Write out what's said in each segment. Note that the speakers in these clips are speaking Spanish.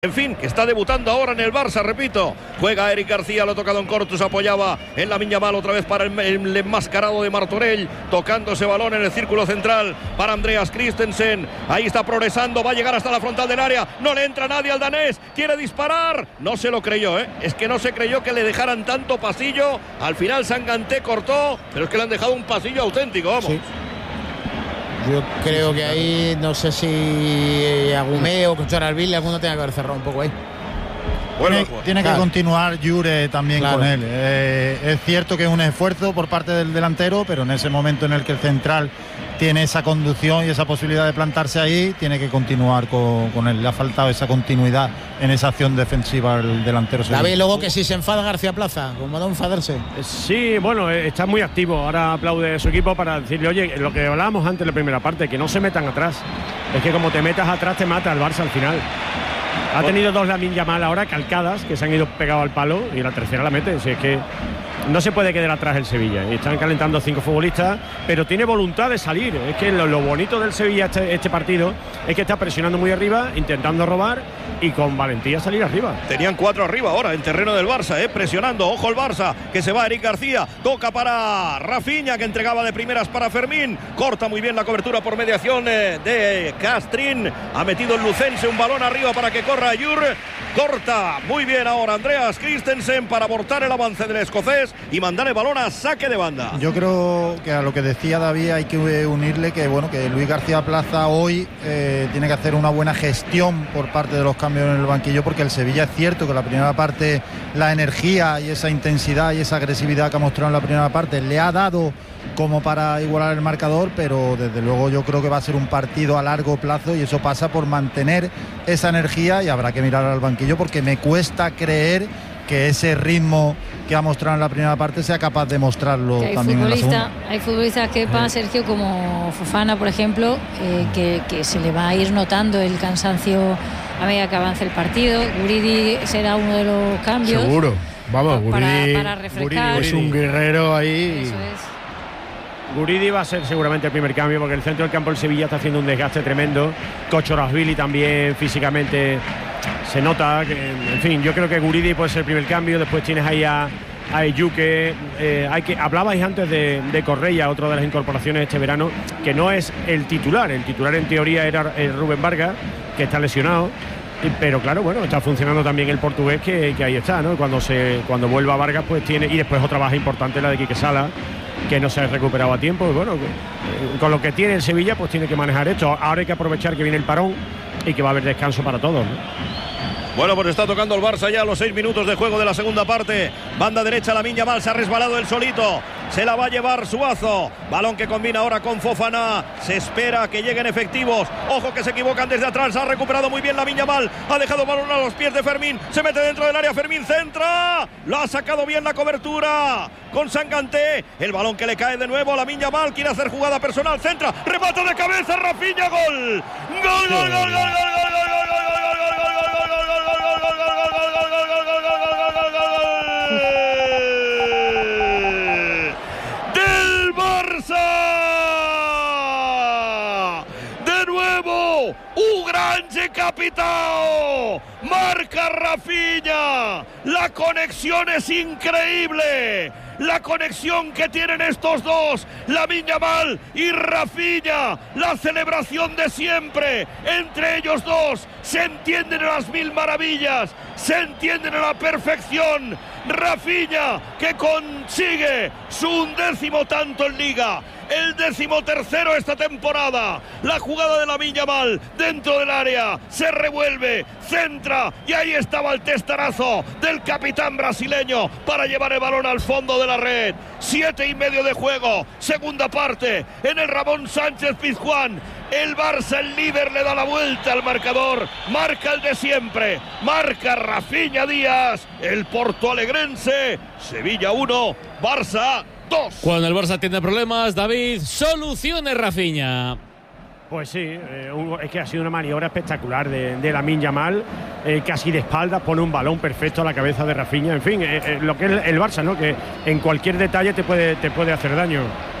En fin, que está debutando ahora en el Barça, repito. Juega Eric García, lo toca Don Cortus, apoyaba en Lamine Yamal otra vez para el enmascarado de Martorell, tocando ese balón en el círculo central para Andreas Christensen. Ahí está progresando, va a llegar hasta la frontal del área, no le entra nadie al danés, quiere disparar, no se lo creyó, es que no se creyó que le dejaran tanto pasillo. Al final Sanganté cortó, pero es que le han dejado un pasillo auténtico, vamos. Sí. Yo creo que ahí, no sé si Agumé o Conchoralville alguno tenga que haber cerrado un poco ahí. Tiene que continuar Jure también con él. Es cierto que es un esfuerzo por parte del delantero, pero en ese momento en el que el central tiene esa conducción y esa posibilidad de plantarse ahí, tiene que continuar con él. Le ha faltado esa continuidad en esa acción defensiva al delantero. David, luego que si se enfada García Plaza, como no enfadarse. Sí, bueno, está muy activo. Ahora aplaude a su equipo para decirle, oye, lo que hablábamos antes en la primera parte, que no se metan atrás. Es que como te metas atrás te mata el Barça al final. Ha tenido dos Lamine Yamal ahora calcadas que se han ido pegados al palo y la tercera la mete. Si es que no se puede quedar atrás el Sevilla. Y están calentando 5 futbolistas, pero tiene voluntad de salir. Es que lo bonito del Sevilla este partido es que está presionando muy arriba, intentando robar y con valentía salir arriba. Tenían 4 arriba ahora en terreno del Barça, presionando. Ojo el Barça, que se va Eric García, toca para Rafinha, que entregaba de primeras para Fermín, corta muy bien la cobertura por mediación de Castrín, ha metido el lucense un balón arriba para que corra Ayur, corta muy bien ahora Andreas Christensen para abortar el avance del escocés y mandar el balón a saque de banda. Yo creo que a lo que decía David hay que unirle que Luis García Plaza hoy tiene que hacer una buena gestión por parte de los cambios en el banquillo, porque el Sevilla es cierto que la primera parte, la energía y esa intensidad y esa agresividad que ha mostrado en la primera parte le ha dado como para igualar el marcador, pero desde luego yo creo que va a ser un partido a largo plazo y eso pasa por mantener esa energía y habrá que mirar al banquillo, porque me cuesta creer que ese ritmo que ha mostrado en la primera parte sea capaz de mostrarlo también en la segunda. Hay futbolistas que Sergio, como Fofana, por ejemplo, que se le va a ir notando el cansancio a medida que avance el partido. Guridi será uno de los cambios. Seguro. Vamos, para refrescar. Guridi es un guerrero ahí. Eso es. Guridi va a ser seguramente el primer cambio, porque el centro del campo del Sevilla está haciendo un desgaste tremendo. Conchoralville también físicamente se nota que, en fin, yo creo que Guridi puede ser el primer cambio. Después tienes ahí a Eyuke, hablabais antes de Correia, otra de las incorporaciones este verano, que no es el titular en teoría era Rubén Vargas, que está lesionado, pero claro, bueno, está funcionando también el portugués, que ahí está, ¿no? Cuando vuelva Vargas, pues tiene, y después otra baja importante, la de Quique Sala, que no se ha recuperado a tiempo. Y bueno, con lo que tiene el Sevilla, pues tiene que manejar esto. Ahora hay que aprovechar que viene el parón y que va a haber descanso para todos, ¿no? Bueno, pues está tocando el Barça ya a los 6 minutos de juego de la segunda parte. Banda derecha, Lamine Yamal, se ha resbalado el solito. Se la va a llevar Suazo. Balón que combina ahora con Fofana. Se espera que lleguen efectivos. Ojo que se equivocan desde atrás. Ha recuperado muy bien Lamine Yamal. Ha dejado el balón a los pies de Fermín. Se mete dentro del área. Fermín centra. Lo ha sacado bien la cobertura con Sanganté. El balón que le cae de nuevo a Lamine Yamal. Quiere hacer jugada personal. Centra. Remate de cabeza. Rafinha. Gol. Gol, gol, gol, gol, gol, gol, gol, gol, gol. Del Barça, de nuevo un grande capitao, marca Rafinha. La conexión es increíble, la conexión que tienen estos dos, Lamine Yamal y Rafinha, la celebración de siempre entre ellos dos, se entienden a las mil maravillas, se entienden a la perfección. Rafinha, que consigue su 11º tanto en Liga, el 13º esta temporada. La jugada de Lamine Yamal dentro del área, se revuelve, centra y ahí estaba el testarazo del capitán brasileño para llevar el balón al fondo de la red. 7:30 de juego, segunda parte, en el Ramón Sánchez Pizjuán. El Barça, el líder, le da la vuelta al marcador. Marca el de siempre. Marca Rafinha Díaz, el portoalegrense. Sevilla 1, Barça 2. Cuando el Barça tiene problemas, David, soluciones Rafinha. Pues sí, es que ha sido una maniobra espectacular de Lamine Yamal, casi de espaldas, pone un balón perfecto a la cabeza de Rafinha. En fin, lo que es el Barça, ¿no? Que en cualquier detalle te puede hacer daño.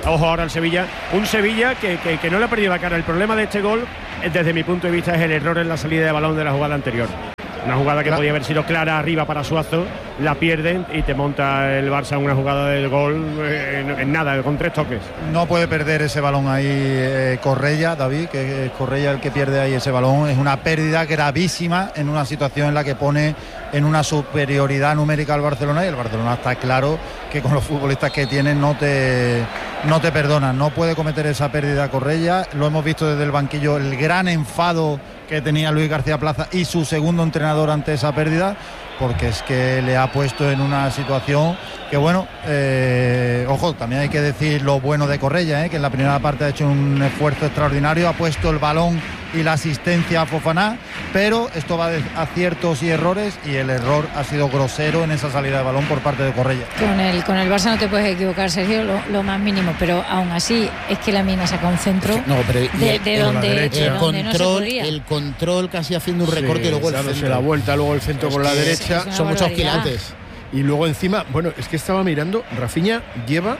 Ojo ahora el Sevilla, un Sevilla que no le ha perdido la cara. El problema de este gol, desde mi punto de vista, es el error en la salida de balón de la jugada anterior. Una jugada que podía haber sido clara arriba para Suazo, la pierden y te monta el Barça una jugada del gol en nada, con 3 toques. No puede perder ese balón ahí Correia, David, que es Correia el que pierde ahí ese balón. Es una pérdida gravísima en una situación en la que pone en una superioridad numérica al Barcelona, y el Barcelona está claro que con los futbolistas que tiene no te perdonan. No puede cometer esa pérdida Correia. Lo hemos visto desde el banquillo, el gran enfado que tenía Luis García Plaza y su segundo entrenador ante esa pérdida, porque es que le ha puesto en una situación que, bueno, ojo, también hay que decir lo bueno de Correia, que en la primera parte ha hecho un esfuerzo extraordinario, ha puesto el balón y la asistencia a Fofana, pero esto va de aciertos y errores, y el error ha sido grosero en esa salida de balón por parte de Correia. Con el Barça no te puedes equivocar, Sergio, lo más mínimo, pero aún así es que la mina saca un centro de donde el control casi haciendo un recorte, y luego el centro. La vuelta, luego el centro por la derecha. Son muchos quilates. Y luego encima, bueno, es que estaba mirando, Rafinha lleva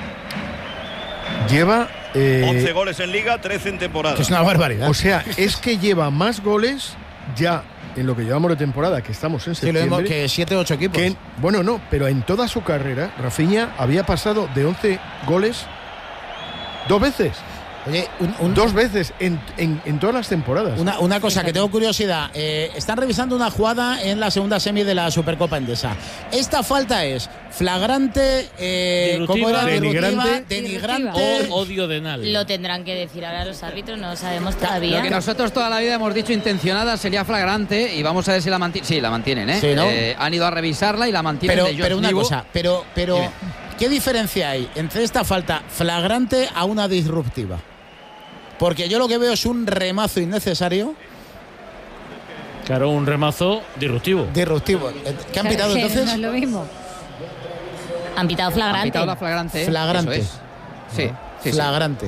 11 goles en Liga, 13 en temporada. Es una barbaridad. O sea, es que lleva más goles ya en lo que llevamos de temporada, que estamos en septiembre. Que 7 o 8 equipos. Bueno, no, pero en toda su carrera, Rafinha había pasado de 11 goles 2 veces. Oye, 2 veces en todas las temporadas. Una cosa que tengo curiosidad. Están revisando una jugada en la segunda semi de la Supercopa Endesa. Esta falta es flagrante, ¿cómo era? Denigrante o odiodenal. Lo tendrán que decir ahora los árbitros, no lo sabemos todavía. Lo que nosotros toda la vida hemos dicho intencionada sería flagrante, y vamos a ver si la mantienen. Sí, la mantienen, ¿eh? Sí, ¿no? Han ido a revisarla y la mantienen. Pero una cosa, pero ¿qué diferencia hay entre esta falta flagrante a una disruptiva? Porque yo lo que veo es un remazo innecesario. Claro, un remazo disruptivo. ¿Qué han pitado entonces? No es lo mismo. Han pitado flagrante. Han pitado la flagrante. Flagrante. Eso es. Sí. Flagrante.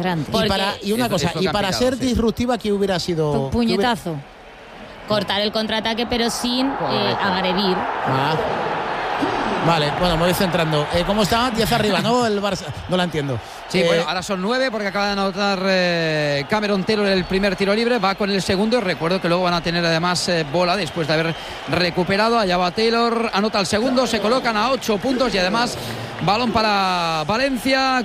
Y para ser disruptiva, ¿qué hubiera sido? Puñetazo. Cortar el contraataque, pero sin agredir. Vale, bueno, me voy centrando. ¿Cómo está? 10 arriba, ¿no? El Barça. No la entiendo. Sí, bueno, ahora son 9 porque acaba de anotar Cameron Taylor el primer tiro libre. Va con el segundo. Recuerdo que luego van a tener además bola después de haber recuperado. Allá va Taylor, anota el segundo. Se colocan a 8 puntos y además balón para Valencia.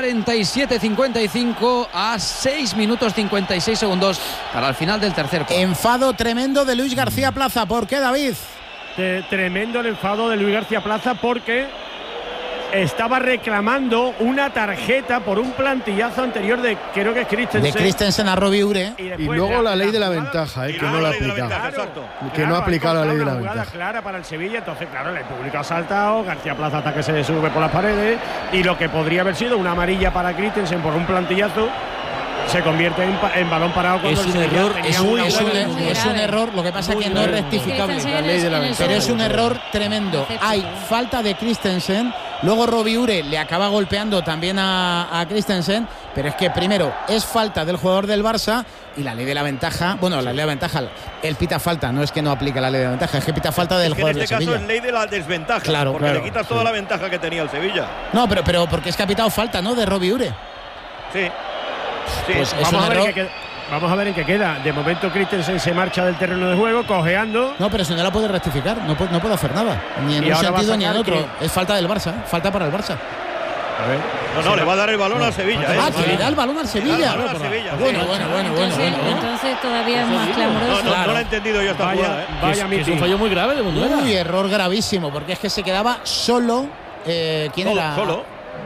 47-55 a 6 minutos 56 segundos para el final del tercer cuarto. Enfado tremendo de Luis García Plaza. ¿Por qué, David? Tremendo el enfado de Luis García Plaza, porque estaba reclamando una tarjeta por un plantillazo anterior de, creo que es Christensen. De Christensen a Robbie Ure. Y luego la ley de la ventaja, que no la ha aplicado. Que no ha aplicado la ley de la ventaja. Clara para el Sevilla, entonces claro, el público ha saltado, García Plaza hasta que se sube por las paredes, y lo que podría haber sido una amarilla para Christensen por un plantillazo se convierte en balón parado. Cuando es un error, es un error, lo que pasa es que no es rectificable, pero es un error tremendo. Hay falta de Christensen, luego Robbie Ure le acaba golpeando también a Christensen, pero es que primero es falta del jugador del Barça, y la ley de la ventaja, bueno, la ley de la ventaja, él pita falta, no es que no aplique la ley de la ventaja, es que pita falta del jugador del Sevilla. En este caso es ley de la desventaja, claro, porque le quitas toda la ventaja que tenía el Sevilla. No, pero porque es que ha pitado falta, ¿no? De Robbie Ure. Sí. Pues vamos a ver en qué queda. De momento Christensen se marcha del terreno de juego cojeando. No, pero si no la puede rectificar, no puede hacer nada, ni en un sentido ni en otro. Es falta del Barça, falta para el Barça. A ver. No, le va a dar el balón al Sevilla. Que le da el balón al Sevilla. Bueno. Entonces todavía es más clamoroso. No lo he entendido yo esta jugada. Es un fallo muy grave de Munduera. Uy, error gravísimo, porque es que se quedaba solo. ¿Quién era? Solo.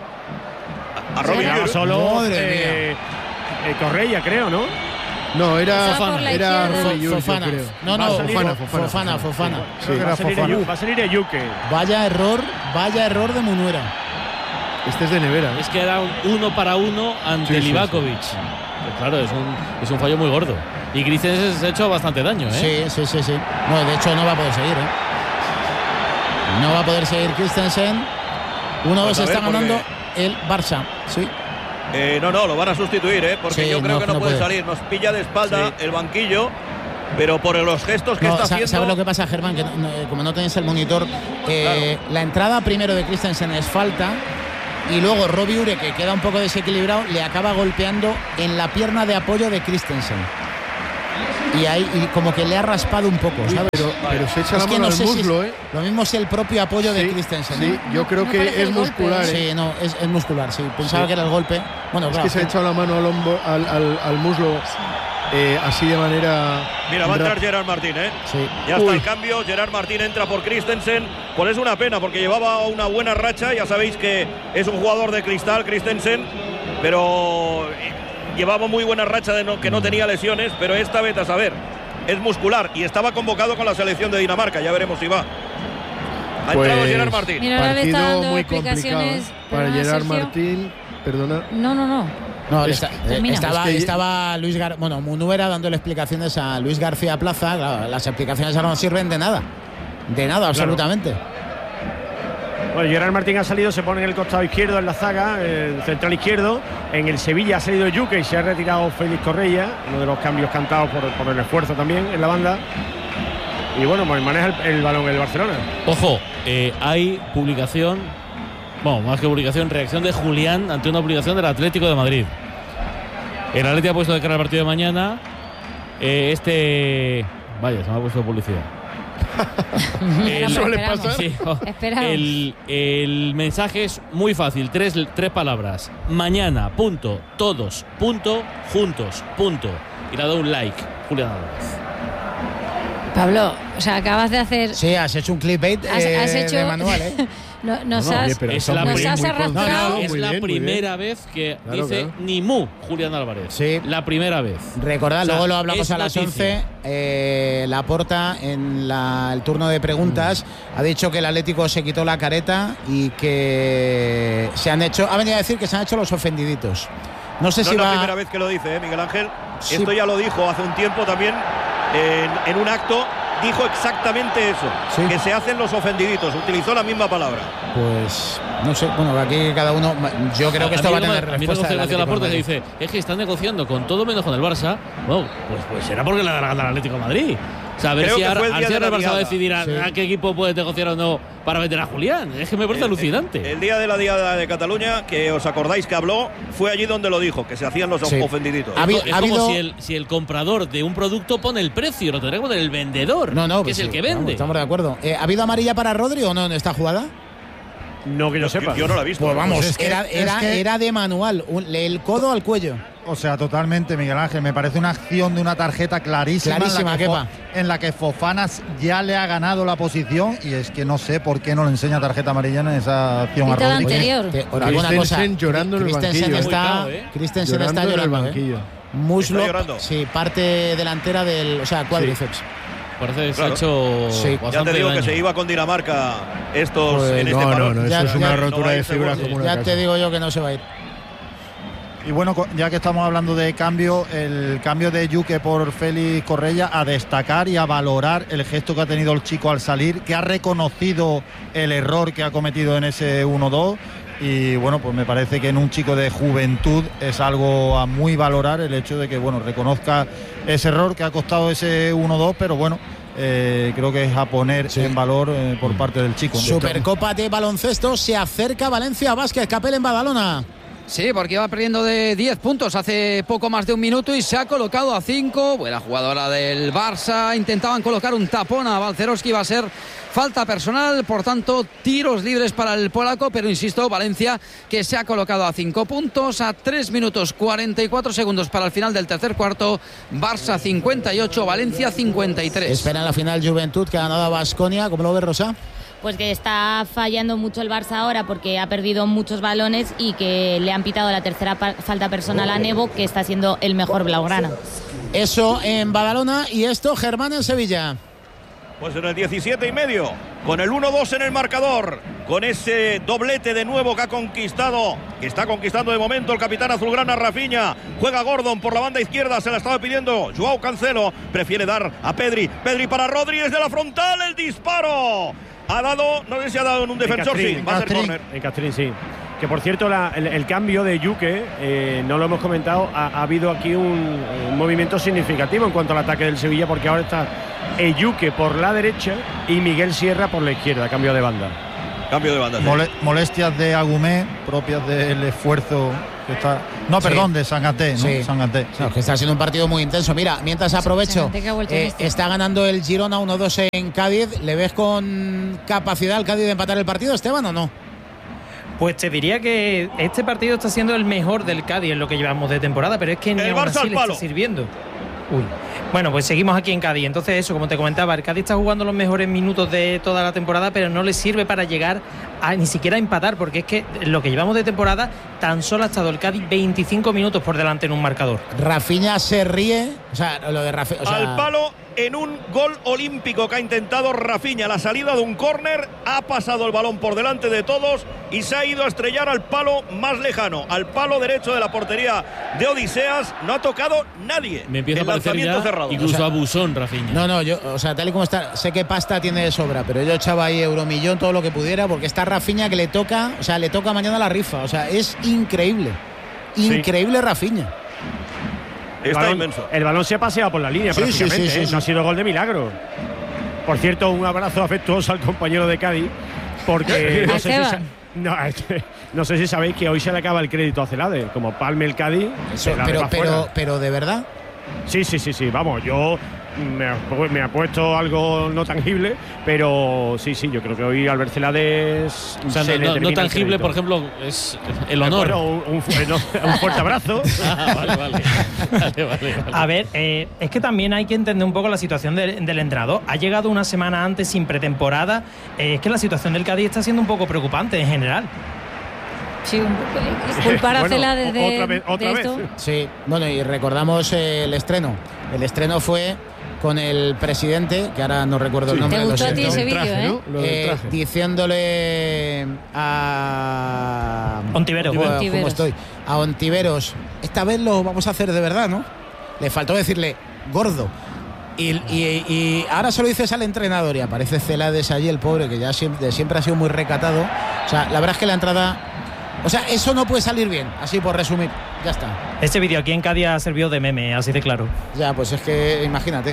A Robbie Ure. Solo. Madre mía. Correia, creo, ¿no? No, era Fofana. Fofana. Sí, va a salir Eyuke. Vaya error de Munuera. Este es de nevera. Es que era un 1 para 1 ante Livakovic. Pues claro, es un fallo muy gordo. Y Christensen se ha hecho bastante daño, ¿eh? Sí. No, de hecho no va a poder seguir, No va a poder seguir Christensen. 1-2 está ganando el Barça. Sí. No, lo van a sustituir, porque yo creo que no puede salir. Nos pilla de espalda el banquillo, pero por los gestos que está haciendo. ¿Sabes lo que pasa, Germán? Que como no tenéis el monitor, claro. La entrada primero de Christensen es falta. y luego Robbie Ure, que queda un poco desequilibrado, le acaba golpeando en la pierna de apoyo de Christensen. Y ahí como que le ha raspado un poco, ¿sabes? Pero se echa la mano al muslo, ¿eh? Lo mismo es el propio apoyo de Christensen. Sí, yo creo que es muscular. Sí, no, es muscular, sí. Pensaba que era el golpe. Bueno, es que se ha echado la mano al muslo así de manera... Mira, va a entrar Gerard Martín, ¿eh? Sí. Ya está el cambio, Gerard Martín entra por Christensen. Pues es una pena, porque llevaba una buena racha. Ya sabéis que es un jugador de cristal, Christensen, pero... llevaba muy buena racha que no tenía lesiones, pero esta vez a saber, es muscular y estaba convocado con la selección de Dinamarca, ya veremos si va. Ha entrado Gerard Martín. Mira, partido muy complicado para Gerard Martín, perdona. No, estaba Luis García, bueno, Munuera dándole explicaciones a Luis García Plaza. Claro, las explicaciones ahora no sirven de nada absolutamente. Bueno, Gerard Martín ha salido, se pone en el costado izquierdo en la zaga, el central izquierdo. En el Sevilla ha salido Yuke y se ha retirado Félix Correia, uno de los cambios cantados por el esfuerzo también en la banda. Y bueno, pues maneja el balón el Barcelona. Ojo, hay publicación, bueno, más que publicación, reacción de Julián ante una publicación del Atlético de Madrid. El Atlético ha puesto de cara al partido de mañana. Vaya, se me ha puesto publicidad. Suele pasar. Sí, el mensaje es muy fácil, tres palabras: mañana, punto, todos, punto, juntos, punto. Y le ha dado un like, Julián Álvarez. Pablo, o sea, acabas de hacer... Sí, has hecho un clickbait de manual, ¿eh? Es la primera vez que dice ni mu Julián Álvarez. Sí. La primera vez. Recordad, luego lo hablamos a las 11. Laporta, en el turno de preguntas, ha dicho que el Atlético se quitó la careta y que ha venido a decir que se han hecho los ofendiditos. No sé si es va... la primera vez que lo dice, Miguel Ángel. Sí. Esto ya lo dijo hace un tiempo también en un acto. Dijo exactamente eso, que se hacen los ofendiditos. Utilizó la misma palabra. Pues no sé, bueno, aquí cada uno. Yo creo que esto va a tener respuesta. A mí Laporta que dice, es que están negociando con todo menos con el Barça. Bueno, pues será porque le da la gana al Atlético de Madrid. O sea, a ver si ahora el Barça va a decidir a qué equipo puede negociar o no para meter a Julián. Es que me parece alucinante. El día de la Diada de Cataluña, que os acordáis que habló, fue allí donde lo dijo, que se hacían los ofendiditos. Es como si el comprador de un producto pone el precio, lo tendrá que poner el vendedor, que es el que vende. Vamos, estamos de acuerdo. ¿Ha habido amarilla para Rodri o no en esta jugada? No que yo sepa. Yo no la he visto. Pues vamos, era de manual, el codo al cuello. O sea, totalmente, Miguel Ángel. Me parece una acción de una tarjeta clarísima en la que Fofana ya le ha ganado la posición, y es que no sé por qué no le enseña tarjeta amarilla en esa acción a Rodri. Christensen llorando en el banquillo. Christensen está llorando en el banquillo. Muslo, sí, parte delantera del, cuádriceps. Parece que se ha hecho ya te digo daño. Que se iba con Dinamarca en este paro. No, eso es una rotura de fibra como una casa. Ya te digo yo que no se va a ir. Y bueno, ya que estamos hablando de cambio, el cambio de Yuke por Félix Correia, a destacar y a valorar el gesto que ha tenido el chico al salir, que ha reconocido el error que ha cometido en ese 1-2. Y bueno, pues me parece que en un chico de juventud es algo a muy valorar el hecho de que reconozca ese error que ha costado ese 1-2, pero bueno, creo que es a poner en valor por parte del chico. Supercopa de baloncesto, se acerca Valencia Basket, Capel en Badalona. Sí, porque iba perdiendo de 10 puntos hace poco más de un minuto y se ha colocado a 5. Buena jugadora del Barça. Intentaban colocar un tapón a Balcerowski, iba a ser falta personal, por tanto, tiros libres para el polaco, pero insisto, Valencia que se ha colocado a 5 puntos, a 3 minutos 44 segundos para el final del tercer cuarto. Barça 58, Valencia 53. Espera la final Juventud, que ha ganado a Baskonia. ¿Cómo lo ves, Rosa? Pues que está fallando mucho el Barça ahora porque ha perdido muchos balones y que le han pitado la tercera falta personal a Nebo, que está siendo el mejor blaugrana. Eso en Badalona. Y esto, Germán, en Sevilla. Pues en el 17,5, con el 1-2 en el marcador, con ese doblete de nuevo que está conquistando de momento el capitán azulgrana Rafinha. Juega Gordon por la banda izquierda, se la estaba pidiendo Joao Cancelo, prefiere dar a Pedri para Rodri, desde la frontal, el disparo. Ha dado, no sé si ha dado en un defensor, va a ser córner. En Castrín, sí. Que por cierto, el cambio de Yuke, no lo hemos comentado, ha habido aquí un movimiento significativo en cuanto al ataque del Sevilla, porque ahora está Yuke por la derecha y Miguel Sierra por la izquierda, cambio de banda. Cambio de banda. Molestias de Agumé, propias del esfuerzo que está. No, perdón, de Sanganté, ¿no? Sí. Sanganté. Sí. No, que está siendo un partido muy intenso. Mira, mientras aprovecho, está ganando el Girona 1-2 en Cádiz. ¿Le ves con capacidad al Cádiz de empatar el partido, Esteban, o no? Pues te diría que este partido está siendo el mejor del Cádiz en lo que llevamos de temporada, pero es que ni aún así le está sirviendo. Uy. Bueno, pues seguimos aquí en Cádiz. Entonces eso, como te comentaba, el Cádiz está jugando los mejores minutos de toda la temporada, pero no le sirve para llegar a ni siquiera a empatar, porque es que lo que llevamos de temporada tan solo ha estado el Cádiz 25 minutos por delante en un marcador. Rafinha se ríe, o sea, lo de Rafinha, o sea, al palo en un gol olímpico que ha intentado Rafinha, la salida de un córner, ha pasado el balón por delante de todos y se ha ido a estrellar al palo más lejano, al palo derecho de la portería de Odiseas. No ha tocado nadie. Me empieza a parecer ya cerrado. Incluso abusón Rafinha. No, yo, o sea, tal y como está, sé que pasta tiene de sobra, pero yo echaba ahí euromillón todo lo que pudiera, porque está Rafinha que le toca, o sea, le toca mañana la rifa, o sea, es increíble. Increíble Rafinha. El balón se ha paseado por la línea prácticamente, no ha sido gol de milagro. Por cierto, un abrazo afectuoso al compañero de Cádiz, porque no sé si sabéis que hoy se le acaba el crédito a Celade, como palme el Cádiz. Pero de verdad. Sí, vamos, yo me ha puesto algo no tangible, pero sí, yo creo que hoy Albert Celades, o sea, no tangible, por ejemplo, es el honor. Bueno, un fuerte abrazo. Vale. A ver, es que también hay que entender un poco la situación del entrenador. Ha llegado una semana antes sin pretemporada. Es que la situación del Cádiz está siendo un poco preocupante en general. Sí, culpar a Celades de esto. Sí, bueno, y recordamos el estreno. El estreno fue con el presidente, que ahora no recuerdo el nombre. ¿Te gustó a ti ese vídeo, diciéndole a Ontiveros. ¿Cómo estoy? A Ontiveros, esta vez lo vamos a hacer de verdad, ¿no? Le faltó decirle gordo. Y ahora se lo dices al entrenador y aparece Celades allí, el pobre, que ya siempre ha sido muy recatado. O sea, la verdad es que la entrada... O sea, eso no puede salir bien, así por resumir. Ya está. Este vídeo aquí en Cádiz ha servido de meme, así de claro. Ya, pues es que imagínate.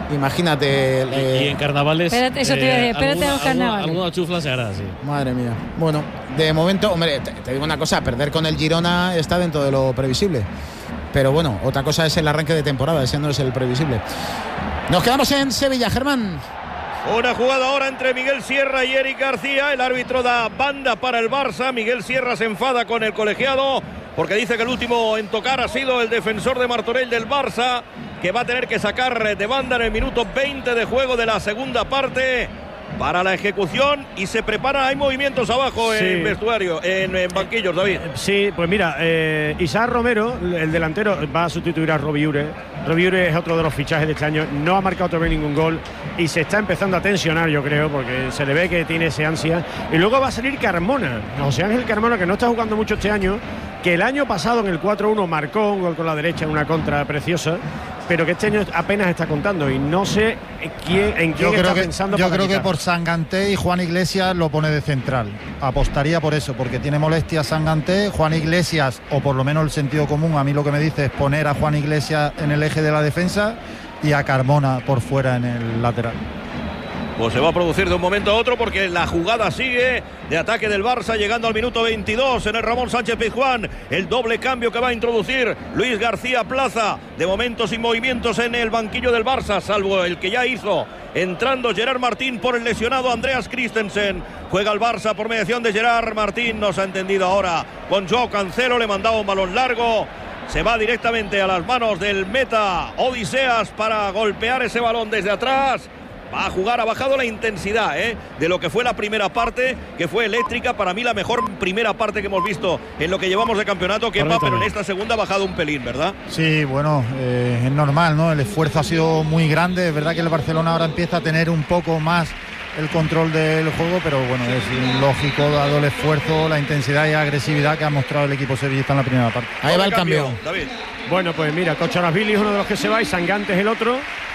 Y en carnavales. Espérate, eso te iba a decir, espérate a los carnavales. Alguna chufla se hará, sí. Madre mía. Bueno, de momento, hombre, te digo una cosa, perder con el Girona está dentro de lo previsible. Pero bueno, otra cosa es el arranque de temporada, ese no es el previsible. Nos quedamos en Sevilla, Germán. Una jugada ahora entre Miguel Sierra y Eric García. El árbitro da banda para el Barça. Miguel Sierra se enfada con el colegiado porque dice que el último en tocar ha sido el defensor de Martorell del Barça, que va a tener que sacar de banda en el minuto 20 de juego de la segunda parte para la ejecución, y se prepara. Hay movimientos abajo en vestuario, en banquillos, David. Sí, pues mira, Isaac Romero, el delantero, va a sustituir a Robiure. Robiure es otro de los fichajes de este año, no ha marcado todavía ningún gol y se está empezando a tensionar, yo creo, porque se le ve que tiene esa ansia. Y luego va a salir Carmona, José Ángel Carmona, que no está jugando mucho este año, que el año pasado en el 4-1 marcó un gol con la derecha en una contra preciosa, pero que este año apenas está contando y no sé en quién está pensando. Yo creo que por Sanganté y Juan Iglesias lo pone de central. Apostaría por eso, porque tiene molestias Sanganté, Juan Iglesias, o por lo menos el sentido común, a mí lo que me dice es poner a Juan Iglesias en el eje de la defensa y a Carmona por fuera en el lateral. Pues se va a producir de un momento a otro, porque la jugada sigue de ataque del Barça, llegando al minuto 22 en el Ramón Sánchez Pizjuán. El doble cambio que va a introducir Luis García Plaza. De momento sin movimientos en el banquillo del Barça, salvo el que ya hizo entrando Gerard Martín por el lesionado Andreas Christensen. Juega el Barça por mediación de Gerard Martín. Nos ha entendido ahora con Joao Cancelo. Le mandaba un balón largo. Se va directamente a las manos del meta Odiseas para golpear ese balón desde atrás. Va a jugar, ha bajado la intensidad de lo que fue la primera parte, que fue eléctrica. Para mí la mejor primera parte que hemos visto en lo que llevamos de campeonato, Kepa, pero en esta segunda ha bajado un pelín, ¿verdad? Sí, bueno, es normal, ¿no? El esfuerzo ha sido muy grande. Es verdad que el Barcelona ahora empieza a tener un poco más el control del juego, pero bueno, es lógico dado el esfuerzo, la intensidad y agresividad que ha mostrado el equipo sevillista en la primera parte. Ahí va el cambio, David. Bueno, pues mira, Cocharasvili es uno de los que se va y Sanganté es el otro.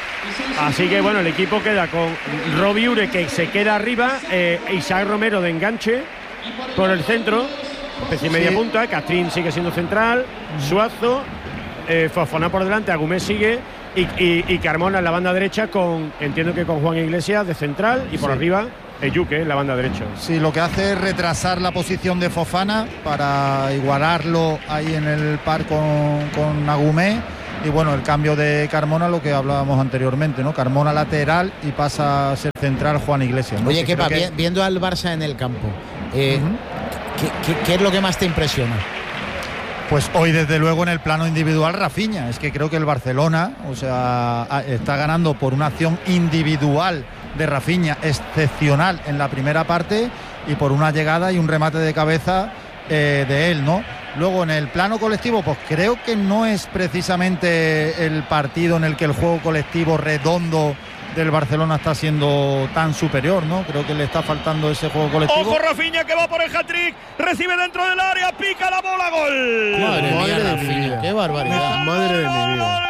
Así que bueno, el equipo queda con Robiure, que se queda arriba, Isaac Romero de enganche por el centro, especie de media punta, Castrín sigue siendo central, Suazo, Fofana por delante, Agumé sigue Y Carmona en la banda derecha, entiendo que con Juan Iglesias de central y por arriba Eyuke en la banda derecha. Sí, lo que hace es retrasar la posición de Fofana para igualarlo ahí en el par con Agumé. Y bueno, el cambio de Carmona, lo que hablábamos anteriormente, ¿no? Carmona lateral y pasa a ser central Juan Iglesias, ¿no? Oye, Kepa, viendo al Barça en el campo, ¿qué es lo que más te impresiona? Pues hoy, desde luego, en el plano individual, Rafinha. Es que creo que el Barcelona, o sea, está ganando por una acción individual de Rafinha excepcional en la primera parte y por una llegada y un remate de cabeza de él, ¿no? Luego, en el plano colectivo, pues creo que no es precisamente el partido en el que el juego colectivo redondo del Barcelona está siendo tan superior, ¿no? Creo que le está faltando ese juego colectivo. Ojo, Rafinha, que va por el hat-trick, recibe dentro del área, pica la bola, gol. Madre mía, Rafinha, qué barbaridad. Madre de mi vida.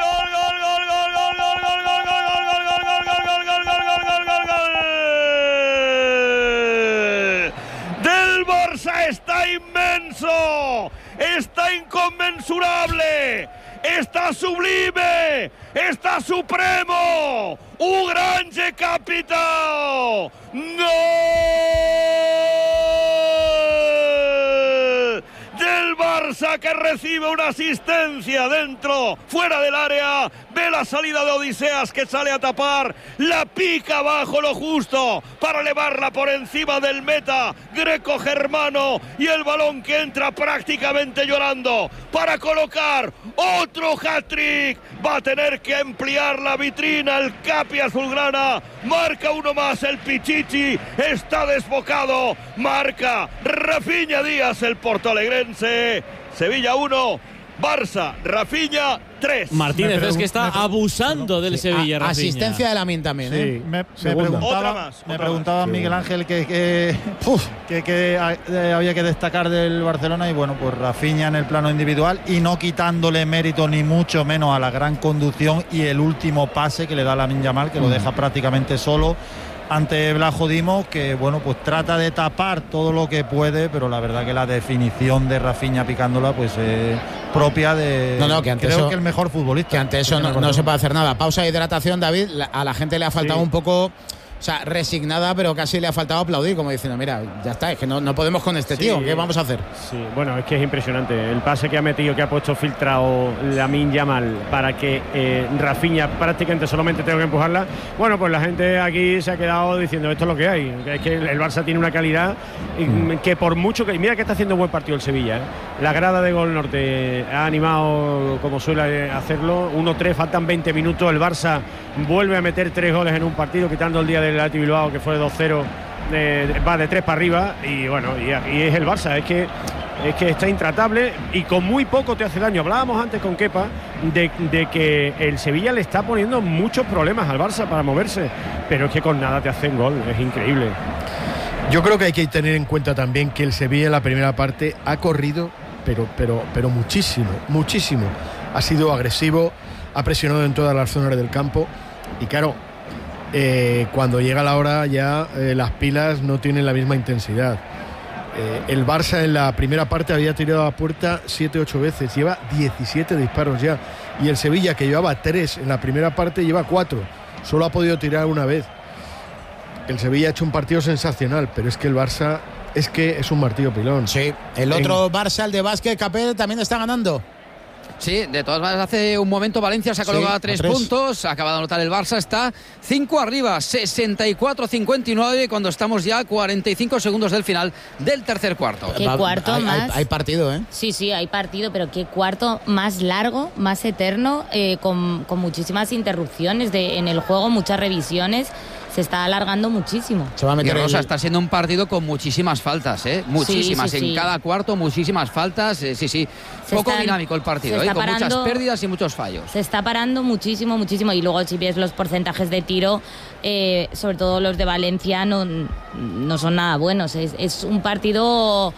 Está inmenso, está inconmensurable, está sublime, está supremo, un grande capitao, gol del Barça, que recibe una asistencia dentro, fuera del área, ve la salida de Odiseas, que sale a tapar, la pica abajo lo justo para elevarla por encima del meta greco-germano, y el balón que entra prácticamente llorando para colocar otro hat-trick. Va a tener que ampliar la vitrina el Capi azulgrana, marca uno más el Pichichi, está desbocado, marca Rafinha Díaz, el portoalegrense. Sevilla 1, Barça, Rafinha 3. Martínez es que está abusando del Sevilla, Rafinha. Asistencia de Lamine también, ¿eh? Sí, me preguntaba Miguel Ángel que había que destacar del Barcelona, y bueno, pues Rafinha en el plano individual, y no quitándole mérito ni mucho menos a la gran conducción y el último pase que le da Lamine Yamal, que lo deja prácticamente solo ante Blajo Dimos, que bueno, pues trata de tapar todo lo que puede, pero la verdad que la definición de Rafinha picándola pues propia de, que ante creo eso, que el mejor futbolista. Que ante eso no se puede hacer nada. Pausa de hidratación, David. A la gente le ha faltado un poco, o sea, resignada, pero casi le ha faltado aplaudir, como diciendo, mira, ya está, es que no podemos con este tío, ¿qué vamos a hacer? Sí, bueno, es que es impresionante el pase que ha metido, que ha puesto filtrado Lamine Yamal para que Rafinha prácticamente solamente tenga que empujarla. Bueno, pues la gente aquí se ha quedado diciendo, esto es lo que hay, es que el Barça tiene una calidad que por mucho que... Mira que está haciendo un buen partido el Sevilla, ¿eh? La grada de Gol Norte ha animado como suele hacerlo, 1-3, faltan 20 minutos, el Barça vuelve a meter 3 goles en un partido, quitando el día del Athletic Bilbao, que fue de 2-0, va de 3 para arriba, y bueno, y es el Barça, es que está intratable y con muy poco te hace daño. Hablábamos antes con Kepa de que el Sevilla le está poniendo muchos problemas al Barça para moverse, pero es que con nada te hacen gol, es increíble. Yo creo que hay que tener en cuenta también que el Sevilla en la primera parte ha corrido, pero muchísimo. Ha sido agresivo, ha presionado en todas las zonas del campo, y claro, cuando llega la hora ya las pilas no tienen la misma intensidad. El Barça en la primera parte había tirado a puerta 7-8 veces, lleva 17 disparos ya, y el Sevilla, que llevaba 3 en la primera parte, lleva 4, solo ha podido tirar una vez. El Sevilla ha hecho un partido sensacional, pero es que el Barça es un martillo pilón. Sí, el otro Barça, el de Vázquez Capel, también está ganando. Sí, de todas maneras, hace un momento Valencia se ha colocado a 3 puntos, acaba de anotar el Barça, está 5 arriba, 64-59, cuando estamos ya a 45 segundos del final del tercer cuarto. ¿Qué cuarto más? Hay partido, ¿eh? Sí, hay partido, pero qué cuarto más largo, más eterno, con muchísimas interrupciones en el juego, muchas revisiones. Se está alargando muchísimo. Se va a meter Rosa, está siendo un partido con muchísimas faltas, muchísimas, sí. En cada cuarto muchísimas faltas, sí. Poco dinámico el partido, con muchas pérdidas y muchos fallos. Se está parando muchísimo, y luego si ves los porcentajes de tiro, sobre todo los de Valencia, no son nada buenos. Es un partido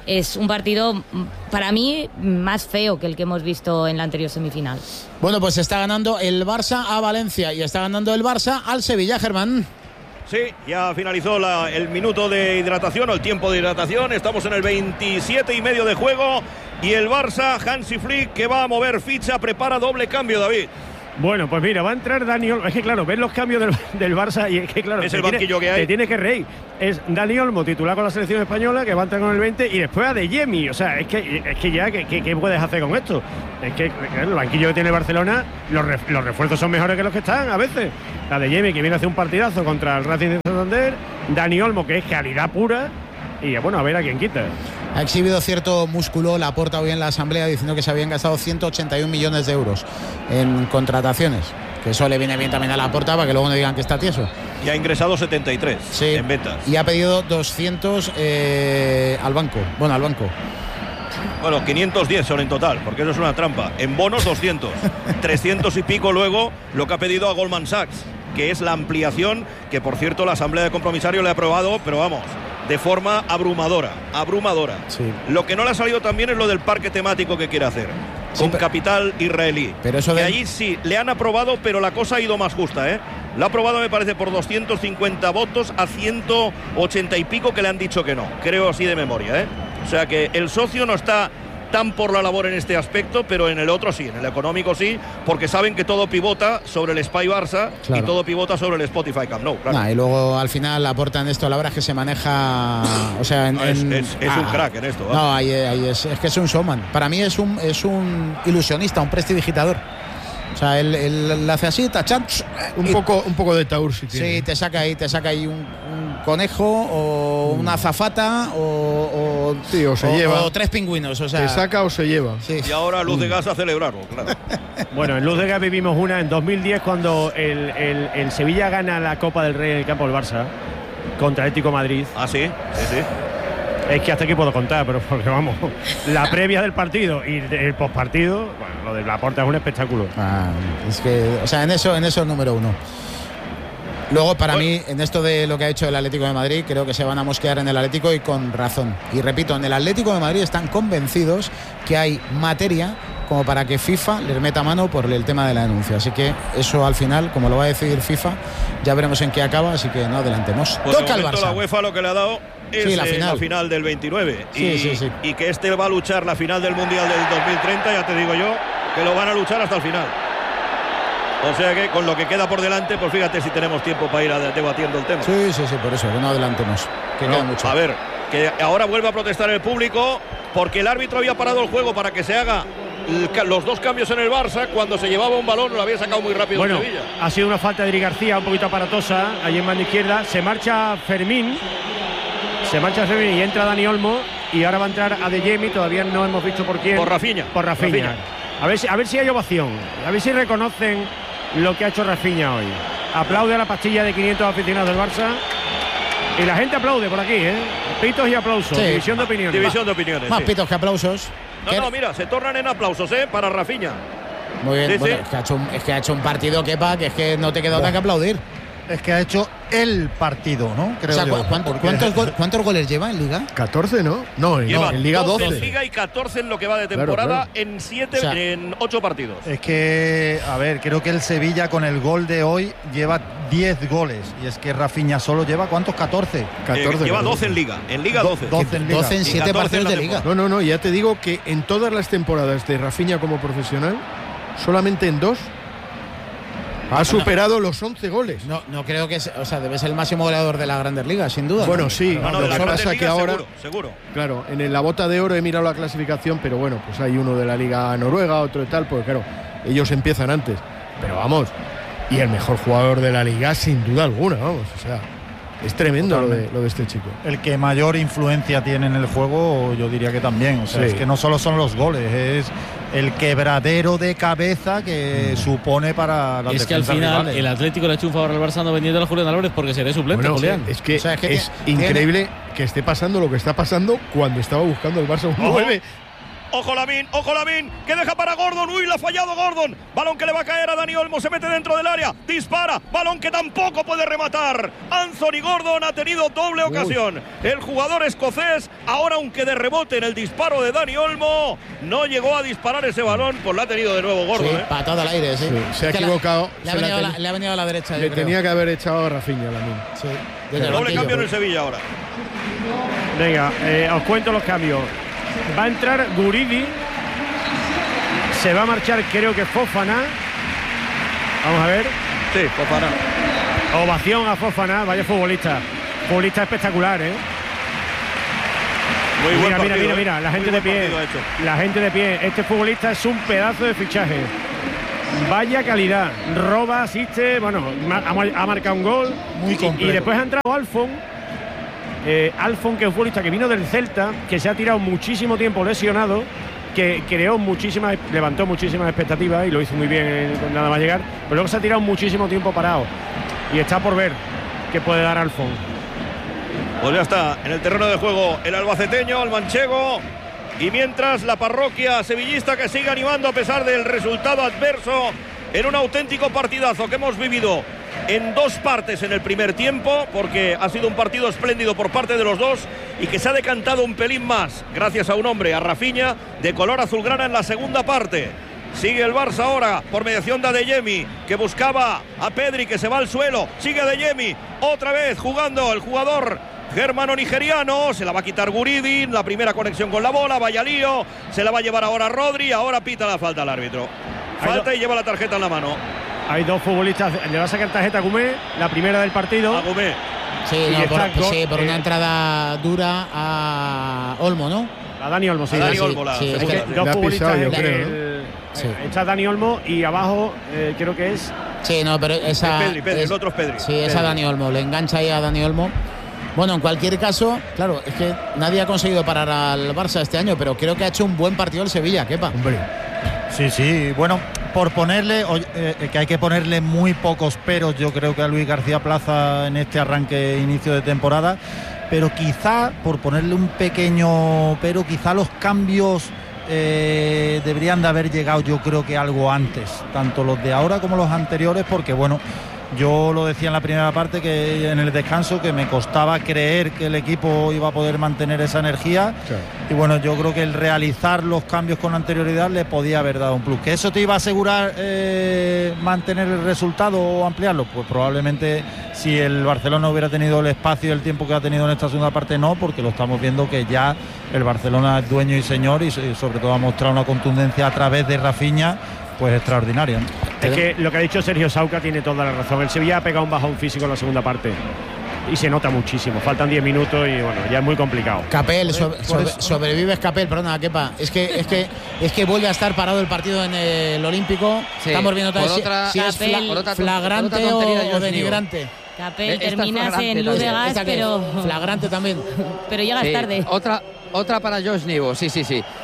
para mí más feo que el que hemos visto en la anterior semifinal. Bueno, pues está ganando el Barça a Valencia y está ganando el Barça al Sevilla, Germán. Sí, ya finalizó el minuto de hidratación, o el tiempo de hidratación. Estamos en el 27 y medio de juego, y el Barça, Hansi Flick, que va a mover ficha, prepara doble cambio, David. Bueno, pues mira, va a entrar Dani Olmo. Es que claro, ves los cambios del Barça y es que claro, es el banquillo que hay. Te tienes que reír. Es Dani Olmo, titular con la selección española, que va a entrar con el 20 y después a Adeyemi. O sea, es que ya, ¿qué puedes hacer con esto? Es que el banquillo que tiene Barcelona, los refuerzos son mejores que los que están a veces. Adeyemi, que viene a hacer un partidazo contra el Racing de Santander. Dani Olmo, que es calidad pura. Y bueno, a ver a quién quita. Ha exhibido cierto músculo Laporta hoy en la asamblea diciendo que se habían gastado 181 millones de euros en contrataciones. Que eso le viene bien también a Laporta para que luego no digan que está tieso. Y ha ingresado 73 en ventas. Y ha pedido 200 al banco. Bueno, al banco. Bueno, 510 son en total, porque eso es una trampa. En bonos 200. 300 y pico luego lo que ha pedido a Goldman Sachs, que es la ampliación, que por cierto la asamblea de compromisarios le ha aprobado, pero vamos, de forma abrumadora. Sí. Lo que no le ha salido también es lo del parque temático que quiere hacer, con capital israelí. Pero eso que ahí sí, le han aprobado, pero la cosa ha ido más justa, ¿eh? Lo ha aprobado, me parece, por 250 votos a 180 y pico que le han dicho que no. Creo así de memoria, ¿eh? O sea que el socio no está tan por la labor en este aspecto, pero en el otro sí, en el económico sí, porque saben que todo pivota sobre el Spy Barça, claro, y todo pivota sobre el Spotify Camp Nou. Claro. Y luego al final aportan esto, la verdad es que se maneja, o sea, es un crack en esto. No, ahí es que es un showman. Para mí es un ilusionista, un prestidigitador. O sea, él hace así, tachan, un poco de taur si tiene. Sí, te saca ahí un conejo o una azafata o se lleva. O 3 pingüinos, o sea, te saca o se lleva. Sí. Y ahora Luz de Gas a celebrarlo, claro. Bueno, en Luz de Gas vivimos una en 2010 cuando el Sevilla gana la Copa del Rey en el campo del Barça contra Atlético de Madrid. Ah, sí. Es que hasta aquí puedo contar, pero porque vamos, la previa del partido y el postpartido, bueno, lo de Laporta es un espectáculo. Es que, o sea, en eso es número uno. Luego, para mí, en esto de lo que ha hecho el Atlético de Madrid, creo que se van a mosquear en el Atlético y con razón. Y repito, en el Atlético de Madrid están convencidos que hay materia como para que FIFA les meta mano por el tema de la denuncia. Así que eso al final, como lo va a decidir FIFA, ya veremos en qué acaba, así que no adelantemos. Pues toca al Barça. La UEFA lo que le ha dado es la final del 29. Sí. Y que este va a luchar la final del Mundial del 2030, ya te digo yo, que lo van a luchar hasta el final. O sea que con lo que queda por delante, pues fíjate si tenemos tiempo para ir debatiendo el tema. Sí, por eso, que no adelantemos, que queda mucho. A ver, que ahora vuelve a protestar el público porque el árbitro había parado el juego para que se haga los 2 cambios en el Barça. Cuando se llevaba un balón lo había sacado muy rápido. Bueno, en Sevilla. Ha sido una falta de Eric García un poquito aparatosa allí en banda izquierda. Se marcha Fermín y entra Dani Olmo y ahora va a entrar Adeyemi. Todavía no hemos visto por quién. Por Rafinha. A ver si hay ovación, a ver si reconocen lo que ha hecho Rafinha hoy. Aplaude a la pastilla de 500 aficionados del Barça y la gente aplaude por aquí, pitos y aplausos. Sí. División de opiniones. Más pitos que aplausos. No, mira, se tornan en aplausos, para Rafinha. Muy bien, bueno, es que ha hecho un partido que es que no te queda otra que aplaudir. Es que ha hecho el partido, ¿no? Creo, o sea, ¿cuántos goles lleva en Liga? 14, ¿no? No, en Liga 12. En Liga y 14 en lo que va de temporada, claro. En 8 partidos. Es que, a ver, creo que el Sevilla con el gol de hoy lleva 10 goles. Y es que Rafinha solo lleva, ¿cuántos? 14. Lleva 12 en Liga. En Liga 12. 12 en 7 partidos de Liga. No, ya te digo que en todas las temporadas de Rafinha como profesional, solamente en 2 ha superado los 11 goles. No creo que, o sea, debe ser el máximo goleador de la Grandes Ligas, sin duda. Bueno, sí. Lo que pasa que ahora, seguro. Claro, en la bota de oro he mirado la clasificación, pero bueno, pues hay uno de la Liga Noruega, otro y tal, porque claro, ellos empiezan antes. Pero vamos, y el mejor jugador de la Liga, sin duda alguna, vamos, o sea, es tremendo lo de este chico. El que mayor influencia tiene en el juego, yo diría que también. O sea, es que no solo son los goles, es el quebradero de cabeza que supone para las defensas. Es que al final rivales. el Atlético le ha hecho un favor al Barça no vendiendo a Julián Álvarez porque será suplente, Julián. Es que, es increíble que esté pasando lo que está pasando cuando estaba buscando el Barça un 9. Ojo Lamine, que deja para Gordon. Uy, la ha fallado Gordon. Balón que le va a caer a Dani Olmo, se mete dentro del área, dispara, balón que tampoco puede rematar. Anthony Gordon ha tenido doble ocasión. El jugador escocés, ahora aunque de rebote en el disparo de Dani Olmo, no llegó a disparar ese balón, pues lo ha tenido de nuevo Gordon. Patada al aire, sí. Se ha equivocado. Le ha venido a la derecha. Le tenía que haber echado a Rafinha Lamine. Sí. Doble cambio en el Sevilla ahora. Venga, os cuento los cambios. Va a entrar Guridi, se va a marchar creo que Fofana Vamos a ver. Sí, Fofana. Ovación a Fofana, vaya futbolista. Futbolista espectacular, ¿eh? Muy buen partido, mira, la gente de pie. La gente de pie. Este futbolista es un pedazo de fichaje. Vaya calidad. Roba, asiste, bueno, ha marcado un gol. Muy completo. Y después ha entrado Alfon. Alfon, que es un futbolista que vino del Celta, que se ha tirado muchísimo tiempo lesionado, que levantó muchísimas expectativas y lo hizo muy bien nada más llegar, pero luego se ha tirado muchísimo tiempo parado. Y está por ver qué puede dar Alfon. Pues ya está, en el terreno de juego el albaceteño, el manchego, y mientras la parroquia sevillista que sigue animando a pesar del resultado adverso en un auténtico partidazo que hemos vivido en dos partes en el primer tiempo, porque ha sido un partido espléndido por parte de los dos y que se ha decantado un pelín más gracias a un hombre, a Rafinha, de color azulgrana en la segunda parte. Sigue el Barça ahora por mediación de Adeyemi, que buscaba a Pedri, que se va al suelo. Sigue Adeyemi, otra vez jugando el jugador germano-nigeriano. Se la va a quitar Guridi, la primera conexión con la bola, vaya lío. Se la va a llevar ahora Rodri, ahora pita la falta al árbitro. Falta y lleva la tarjeta en la mano. Hay dos futbolistas, le va a sacar tarjeta a Gumé, la primera del partido. A Gumé. Sí, por una entrada dura a Olmo, ¿no? A Dani Olmo, sí. A Dani Olmo, dos futbolistas, yo creo, Sí. Está Dani Olmo y abajo creo que es... Sí, no, pero esa... Pedri, el otro es Pedri. Sí, es a Dani Olmo, le engancha ahí a Dani Olmo. Bueno, en cualquier caso, claro, es que nadie ha conseguido parar al Barça este año, pero creo que ha hecho un buen partido el Sevilla, Kepa. Hombre. Sí, bueno, por ponerle, que hay que ponerle muy pocos peros, yo creo que a Luis García Plaza en este arranque, inicio de temporada, pero quizá, por ponerle un pequeño pero, quizá los cambios deberían de haber llegado, yo creo que algo antes, tanto los de ahora como los anteriores, porque bueno, yo lo decía en la primera parte, que en el descanso, que me costaba creer que el equipo iba a poder mantener esa energía. Sí. Y bueno, yo creo que el realizar los cambios con anterioridad le podía haber dado un plus. ¿Que eso te iba a asegurar mantener el resultado o ampliarlo? Pues probablemente, si el Barcelona hubiera tenido el espacio y el tiempo que ha tenido en esta segunda parte, no, porque lo estamos viendo que ya el Barcelona es dueño y señor, y sobre todo ha mostrado una contundencia a través de Rafinha pues extraordinaria, ¿no? Es que lo que ha dicho Sergio Sauca tiene toda la razón. El Sevilla ha pegado un bajón físico en la segunda parte y se nota muchísimo. Faltan 10 minutos y bueno, ya es muy complicado. Capel, sobrevives Capel, perdona, Kepa. Es que vuelve a estar parado el partido en el Olímpico. Sí. Estamos viendo si es flagrante o denigrante. Capel, terminas en luz de gas, pero flagrante también. Pero llegas tarde. Otra para Josh Nivo, sí.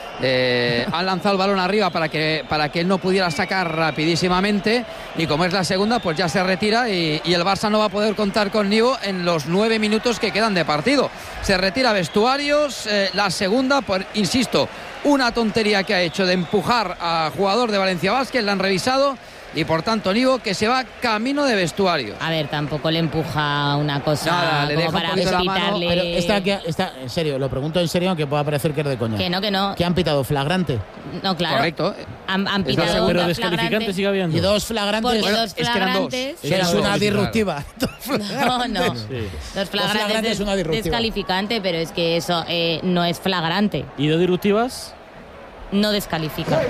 Han lanzado el balón arriba para que él no pudiera sacar rapidísimamente, y como es la segunda, pues ya se retira y el Barça no va a poder contar con Nivo en los 9 minutos que quedan de partido. Se retira vestuarios, la segunda, pues insisto, una tontería que ha hecho de empujar a jugador de Valencia Basket, la han revisado. Y por tanto Nivo, que se va camino de vestuario. A ver, tampoco le empuja una cosa. Nada, le deja para pitarle. Pero está en serio, lo pregunto en serio, aunque pueda parecer que es de coña. Que no. ¿Qué han pitado? ¿Flagrante? No, claro. Correcto. Han pitado. Pero descalificante sigue habiendo. Y dos flagrantes. Porque dos flagrantes. Es una disruptiva. No. Sí. Dos flagrantes es una disruptiva. Descalificante, pero es que eso no es flagrante. ¿Y dos disruptivas? No descalifica.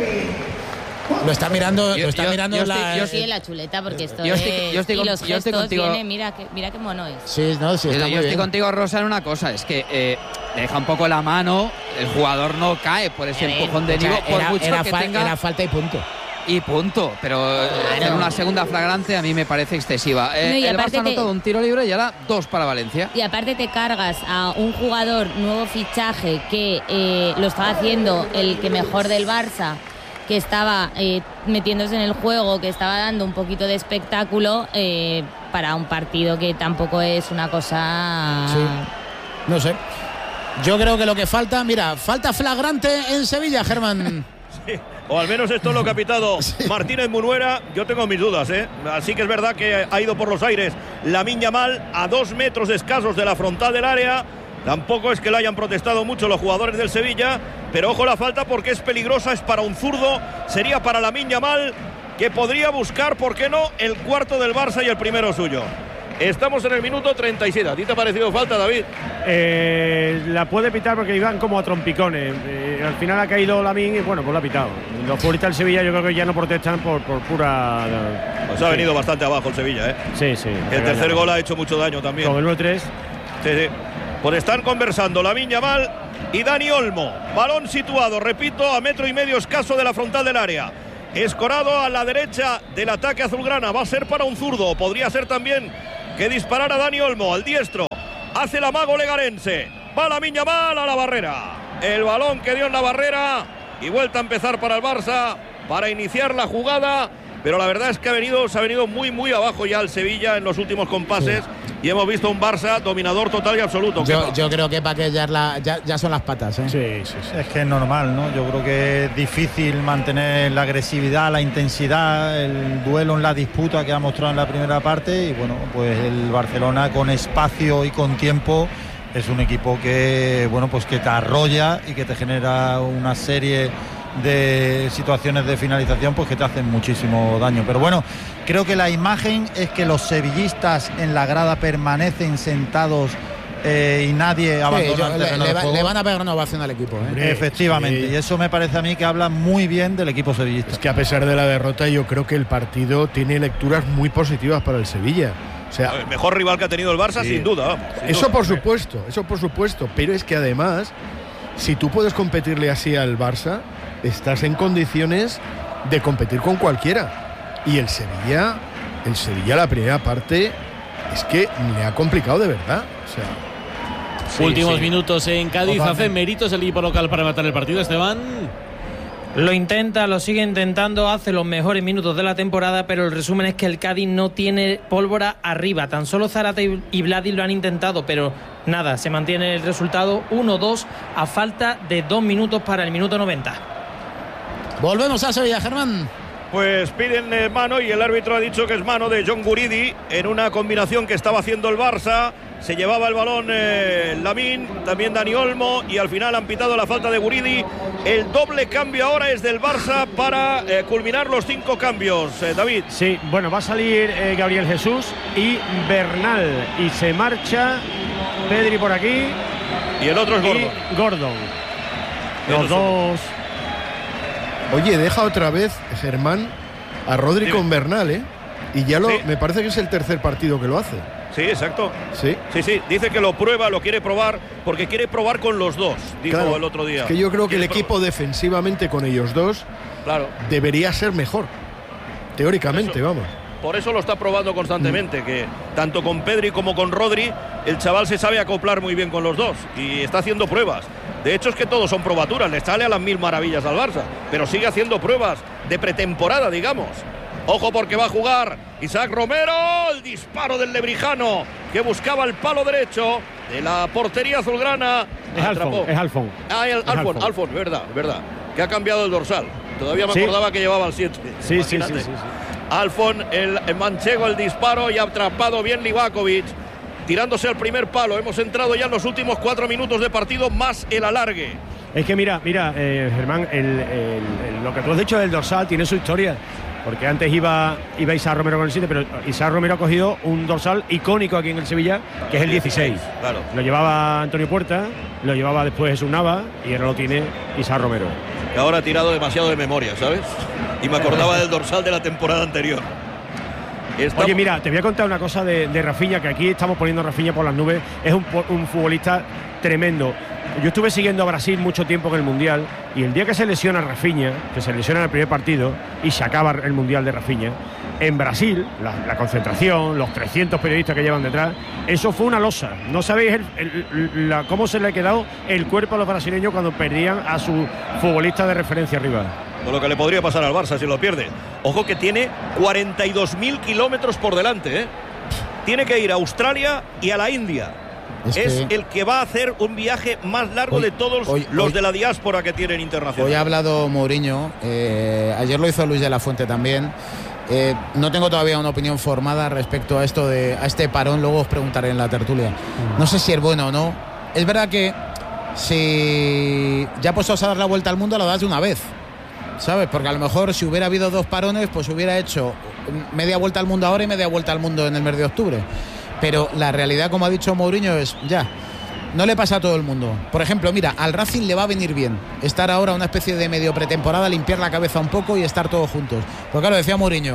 Lo está mirando, yo sí en la chuleta, porque esto yo estoy contigo. Mira qué mono es. Sí, está muy bien. Estoy contigo, Rosa, en una cosa, es que deja un poco la mano, el jugador no cae por ese empujón de Nivo, por mucho que tenga. Era falta y punto. Pero en una segunda flagrante a mí me parece excesiva. El Barça ha anotado un tiro libre y ahora 2 para Valencia. Y aparte te cargas a un jugador, nuevo fichaje, que lo estaba haciendo el que mejor del Barça, que estaba metiéndose en el juego, que estaba dando un poquito de espectáculo para un partido que tampoco es una cosa... Sí. No sé. Yo creo que lo que falta flagrante en Sevilla, Germán. Sí, o al menos esto es lo que ha pitado Martínez Munuera. Yo tengo mis dudas, Así que es verdad que ha ido por los aires Lamine Yamal a 2 metros escasos de la frontal del área. Tampoco es que lo hayan protestado mucho los jugadores del Sevilla, pero ojo la falta porque es peligrosa, es para un zurdo, sería para Lamine Yamal, que podría buscar, ¿por qué no?, el cuarto del Barça y el primero suyo. Estamos en el minuto 37. ¿A ti te ha parecido falta, David? La puede pitar porque iban como a trompicones. Al final ha caído Lamine y bueno, pues lo ha pitado. Los futbolistas del Sevilla yo creo que ya no protestan por pura... Pues ha venido bastante abajo el Sevilla, ¿eh? Sí, sí. El tercer gol ha hecho mucho daño también. Con el 1-3. Sí, sí. Pues están conversando Lamine Yamal y Dani Olmo. Balón situado, repito, a 1,5 metros escaso de la frontal del área. Escorado a la derecha del ataque azulgrana. Va a ser para un zurdo. Podría ser también que disparara Dani Olmo al diestro. Hace el amago legarense. Va Lamine Yamal a la barrera. El balón que dio en la barrera. Y vuelta a empezar para el Barça. Para iniciar la jugada. Pero la verdad es que se ha venido muy, muy abajo ya el Sevilla en los últimos compases. Sí. Y hemos visto un Barça dominador total y absoluto. Yo creo que para que ya son las patas, ¿eh? Sí. Es que es normal, ¿no? Yo creo que es difícil mantener la agresividad, la intensidad, el duelo en la disputa que ha mostrado en la primera parte. Y bueno, pues el Barcelona con espacio y con tiempo es un equipo que, bueno, pues que te arrolla y que te genera una serie de situaciones de finalización pues que te hacen muchísimo daño. Pero bueno, creo que la imagen es que los sevillistas en la grada permanecen sentados y nadie abandona el terreno de juego. Le van a pegar una ovación al equipo, ¿eh? Efectivamente, y eso me parece a mí que habla muy bien del equipo sevillista. Es que a pesar de la derrota yo creo que el partido tiene lecturas muy positivas para el Sevilla. O sea, el mejor rival que ha tenido el Barça, sin duda. Eso por supuesto, pero es que además, si tú puedes competirle así al Barça, estás en condiciones de competir con cualquiera. Y el Sevilla la primera parte es que le ha complicado de verdad. O sea, últimos minutos en Cádiz. Hace méritos el equipo local para matar el partido, Esteban. Lo intenta, lo sigue intentando, hace los mejores minutos de la temporada, pero el resumen es que el Cádiz no tiene pólvora arriba. Tan solo Zarate y Vladi lo han intentado, pero nada, se mantiene el resultado 1-2 a falta de 2 minutos para el minuto 90. Volvemos a Sevilla, Germán. Pues piden mano y el árbitro ha dicho que es mano de John Guridi en una combinación que estaba haciendo el Barça. Se llevaba el balón Lamine, también Dani Olmo, y al final han pitado la falta de Guridi. El doble cambio ahora es del Barça para culminar los 5 cambios, David. Sí, bueno, va a salir Gabriel Jesús y Bernal, y se marcha Pedri por aquí. Y el otro es Gordon. Los dos. Oye, deja otra vez, Germán, a Rodri con Bernal, ¿eh? Y ya me parece que es el tercer partido que lo hace. Sí, exacto. Sí. Dice que lo prueba, lo quiere probar, porque quiere probar con los dos, dijo el otro día. Es que yo creo que el equipo defensivamente con ellos dos debería ser mejor. Teóricamente, vamos. Por eso lo está probando constantemente, que tanto con Pedri como con Rodri, el chaval se sabe acoplar muy bien con los dos y está haciendo pruebas. De hecho es que todos son probaturas, le sale a las 1000 maravillas al Barça, pero sigue haciendo pruebas de pretemporada, digamos. Ojo porque va a jugar Isaac Romero, el disparo del lebrijano que buscaba el palo derecho de la portería azulgrana. Es Alfon. Alfon, verdad, que ha cambiado el dorsal. Todavía me acordaba que llevaba el 7. Sí. Alfon, el manchego, el disparo, y ha atrapado bien Livakovic, tirándose al primer palo. Hemos entrado ya en los últimos 4 minutos de partido, más el alargue. Es que mira, Germán, lo que tú has dicho del dorsal tiene su historia. Porque antes iba Isaac Romero con el 7, pero Isaac Romero ha cogido un dorsal icónico aquí en el Sevilla, que es el 16. Claro. Lo llevaba Antonio Puerta, lo llevaba después Jesús Nava y ahora lo tiene Isaac Romero. Que ahora ha tirado demasiado de memoria, ¿sabes? Y me acordaba del dorsal de la temporada anterior. Oye, mira, te voy a contar una cosa de Rafinha, que aquí estamos poniendo a Rafinha por las nubes. Es un futbolista tremendo. Yo estuve siguiendo a Brasil mucho tiempo en el Mundial, y el día que se lesiona Rafinha, que se lesiona en el primer partido y se acaba el Mundial de Rafinha, en Brasil, la concentración, los 300 periodistas que llevan detrás, eso fue una losa. No sabéis cómo se le ha quedado el cuerpo a los brasileños cuando perdían a su futbolista de referencia arriba. Con lo que le podría pasar al Barça si lo pierde. Ojo que tiene 42.000 kilómetros por delante, ¿eh? Tiene que ir a Australia y a la India. Es el que va a hacer un viaje más largo de todos los de la diáspora que tienen internacional. Hoy ha hablado Mourinho, ayer lo hizo Luis de la Fuente también. No tengo todavía una opinión formada respecto a este parón, luego os preguntaré en la tertulia. No sé si es bueno o no. Es verdad que si ya puestos a dar la vuelta al mundo, lo das de una vez, ¿sabes? Porque a lo mejor si hubiera habido 2 parones, pues hubiera hecho media vuelta al mundo ahora y media vuelta al mundo en el mes de octubre. Pero la realidad, como ha dicho Mourinho, es no le pasa a todo el mundo. Por ejemplo, mira, al Racing le va a venir bien estar ahora una especie de medio pretemporada, limpiar la cabeza un poco y estar todos juntos. Porque claro, decía Mourinho,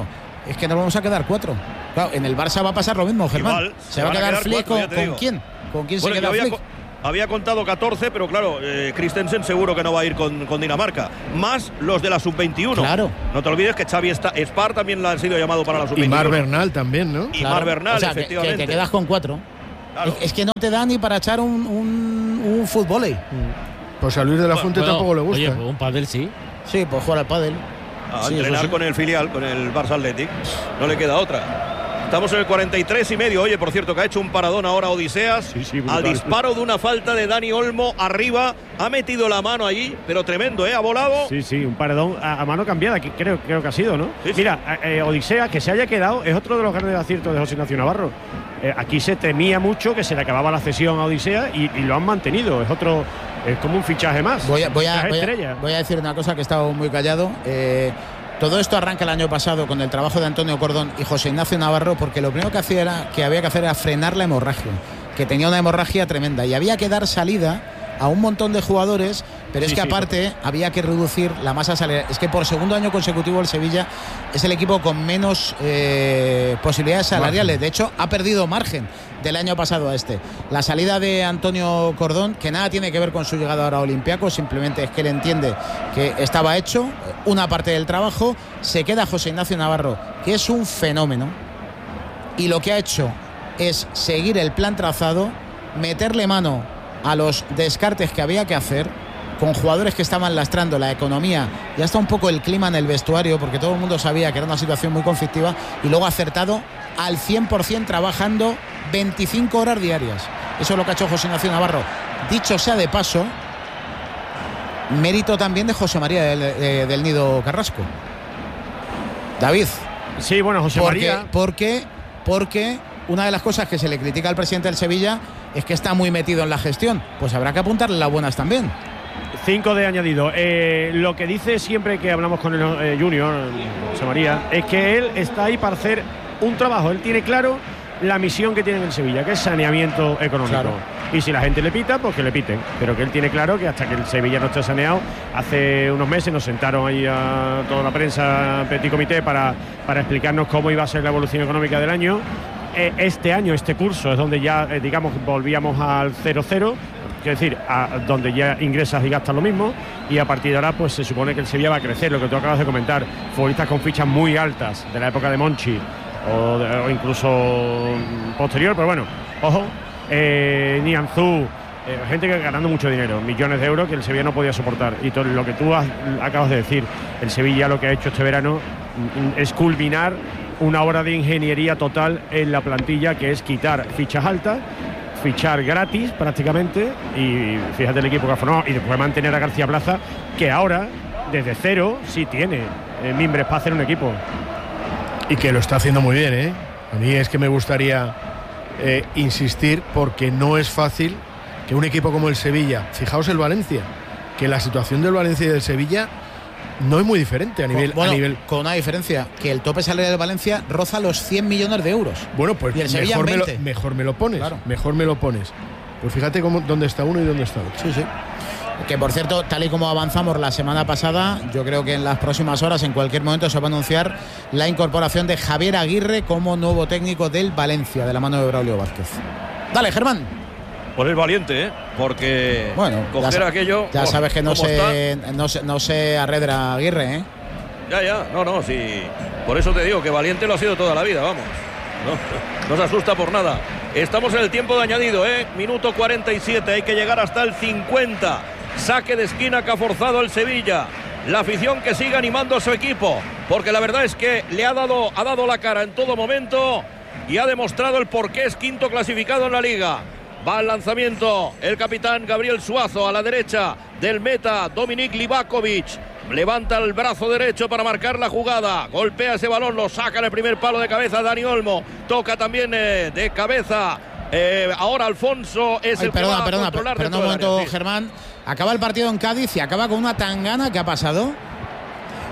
es que nos vamos a quedar 4. Claro, en el Barça va a pasar lo mismo, Germán. Igual, se va a quedar Flick con quién. ¿Con quién se queda Flick? Había contado 14, pero claro, Christensen seguro que no va a ir con Dinamarca. Más los de la sub-21. Claro. No te olvides que Xavi Spar también la ha sido llamado para la sub-21. Y Mar Bernal también, ¿no? Y Mar Bernal, o sea, efectivamente. Que te quedas con 4. Claro. Es que no te da ni para echar un fútbol. Pues a Luis de la Fuente tampoco le gusta. Oye, pues un pádel sí. Sí, pues jugar al pádel. Entrenar con el filial, con el Barça Athletic. No le queda otra. Estamos en el 43,5. Oye, por cierto, que ha hecho un paradón ahora Odiseas. Sí, al disparo de una falta de Dani Olmo arriba. Ha metido la mano allí, pero tremendo, ha volado. Sí, un paradón a mano cambiada, que creo que ha sido, ¿no? Sí. Mira, Odisea, que se haya quedado, es otro de los grandes aciertos de José Ignacio Navarro. Aquí se temía mucho que se le acababa la cesión a Odisea y lo han mantenido. Es como un fichaje más. Voy a decir una cosa que he estado muy callado. Todo esto arranca el año pasado con el trabajo de Antonio Cordón y José Ignacio Navarro, porque lo primero que había que hacer era frenar la hemorragia, que tenía una hemorragia tremenda y había que dar salida a un montón de jugadores, pero es que aparte había que reducir la masa salarial. Es que por segundo año consecutivo el Sevilla es el equipo con menos posibilidades salariales. De hecho, ha perdido margen del año pasado a este. La salida de Antonio Cordón, que nada tiene que ver con su llegada ahora a Olympiacos, simplemente es que él entiende que estaba hecho una parte del trabajo. Se queda José Ignacio Navarro, que es un fenómeno, y lo que ha hecho es seguir el plan trazado, meterle mano a los descartes que había que hacer con jugadores que estaban lastrando la economía y hasta un poco el clima en el vestuario, porque todo el mundo sabía que era una situación muy conflictiva, y luego acertado al 100% trabajando 25 horas diarias. Eso es lo que ha hecho José Ignacio Navarro. Dicho sea de paso, mérito también de José María del Nido Carrasco. David. Sí, bueno, José María. Porque una de las cosas que se le critica al presidente del Sevilla es que está muy metido en la gestión. Pues habrá que apuntarle las buenas también. 5 de añadido. Lo que dice siempre que hablamos con el Junior, José María, es que él está ahí para hacer un trabajo. Él tiene claro la misión que tiene en el Sevilla, que es saneamiento económico. Claro. Y si la gente le pita, pues que le piten. Pero que él tiene claro que hasta que el Sevilla no esté saneado, hace unos meses nos sentaron ahí a toda la prensa, petit comité, para explicarnos cómo iba a ser la evolución económica del año. Este año, este curso, es donde ya, digamos, volvíamos al 0-0. Es decir, donde ya ingresas y gastas lo mismo, y a partir de ahora pues se supone que el Sevilla va a crecer, lo que tú acabas de comentar, futbolistas con fichas muy altas de la época de Monchi o incluso posterior, pero bueno, ojo, Nianzú, gente que ganando mucho dinero, millones de euros que el Sevilla no podía soportar, y todo lo que tú acabas de decir, el Sevilla lo que ha hecho este verano es culminar una obra de ingeniería total en la plantilla, que es quitar fichas altas, fichar gratis prácticamente, y fíjate el equipo que ha formado, y después mantener a García Plaza, que ahora desde cero sí tiene mimbres para hacer un equipo, y que lo está haciendo muy bien. A mí es que me gustaría insistir, porque no es fácil que un equipo como el Sevilla, fijaos el Valencia, que la situación del Valencia y del Sevilla no es muy diferente a nivel, con una diferencia, que el tope salarial del Valencia roza los 100 millones de euros. Bueno, pues mejor me lo pones, claro. Mejor me lo pones. Pues fíjate dónde está uno y dónde está otro. Sí. Que por cierto, tal y como avanzamos la semana pasada, yo creo que en las próximas horas, en cualquier momento, se va a anunciar la incorporación de Javier Aguirre como nuevo técnico del Valencia, de la mano de Braulio Vázquez. Dale, Germán. Por el valiente, porque coger aquello. Ya sabes que no se arredra Aguirre, sí. Por eso te digo que valiente lo ha sido toda la vida, vamos. No se asusta por nada. Estamos en el tiempo de añadido, minuto 47, hay que llegar hasta el 50. Saque de esquina que ha forzado el Sevilla. La afición que sigue animando a su equipo, porque la verdad es que le ha dado la cara en todo momento y ha demostrado el por qué es quinto clasificado en la Liga. Va al lanzamiento el capitán Gabriel Suazo a la derecha del meta Dominik Livakovic. Levanta el brazo derecho para marcar la jugada. Golpea ese balón, lo saca en el primer palo de cabeza Dani Olmo. Toca también de cabeza. Ahora Alfonso es el que va a controlar. Perdona un momento, Germán. Acaba el partido en Cádiz y acaba con una tangana que ha pasado.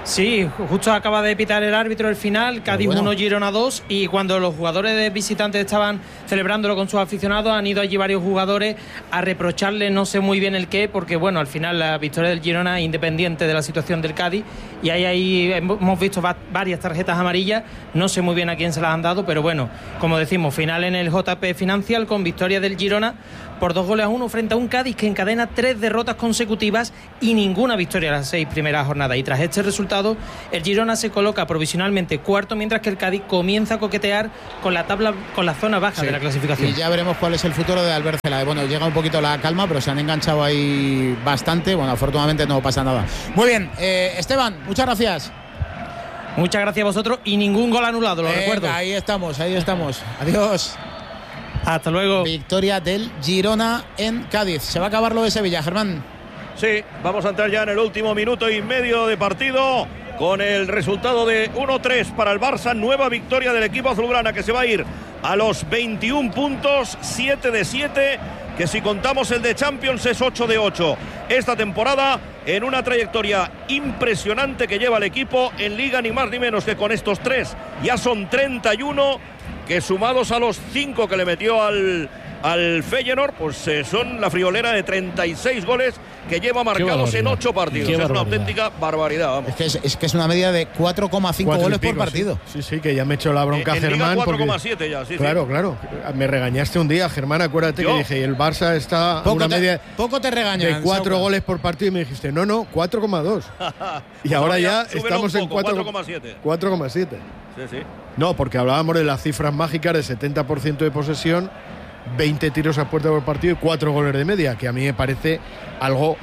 Sí, justo acaba de pitar el árbitro el final, Cádiz 1, Girona 2, y cuando los jugadores de visitantes estaban celebrándolo con sus aficionados, han ido allí varios jugadores a reprocharle no sé muy bien el qué, porque bueno, al final la victoria del Girona es independiente de la situación del Cádiz, y ahí hemos visto varias tarjetas amarillas, no sé muy bien a quién se las han dado, pero bueno, como decimos, final en el JP Financial con victoria del Girona por 2-1 frente a un Cádiz que encadena 3 derrotas consecutivas y ninguna victoria en las 6 primeras jornadas. Y tras este resultado, el Girona se coloca provisionalmente cuarto, mientras que el Cádiz comienza a coquetear con la tabla, con la zona baja de la clasificación. Y ya veremos cuál es el futuro de Albert Cela. Bueno, llega un poquito la calma, pero se han enganchado ahí bastante. Bueno, afortunadamente no pasa nada. Muy bien, Esteban, muchas gracias. Muchas gracias a vosotros y ningún gol anulado, lo recuerdo. Ahí estamos. Adiós. Hasta luego. Victoria del Girona en Cádiz. Se va a acabar lo de Sevilla, Germán. Sí, vamos a entrar ya en el último minuto y medio de partido con el resultado de 1-3 para el Barça. Nueva victoria del equipo azulgrana, que se va a ir a los 21 puntos, 7 de 7, que si contamos el de Champions es 8 de 8 esta temporada, en una trayectoria impresionante que lleva el equipo en Liga, ni más ni menos que con estos 3 ya son 31, que sumados a los 5 que le metió al Feyenoord, pues son la friolera de 36 goles que lleva marcados en 8 partidos. Es una auténtica barbaridad, vamos. Es que es una media de 4,5 goles por partido. Sí, que ya me he hecho la bronca, Germán. 4,7 ya, sí. Claro. Me regañaste un día, Germán, acuérdate que dije, el Barça está a una media poco te regañan, de 4 goles por partido, y me dijiste, no, 4,2. Y ahora ya estamos en 4,7. 4,7. Sí. No, porque hablábamos de las cifras mágicas de 70% de posesión, 20 tiros a puerta por partido y 4 goles de media, que a mí me parece algo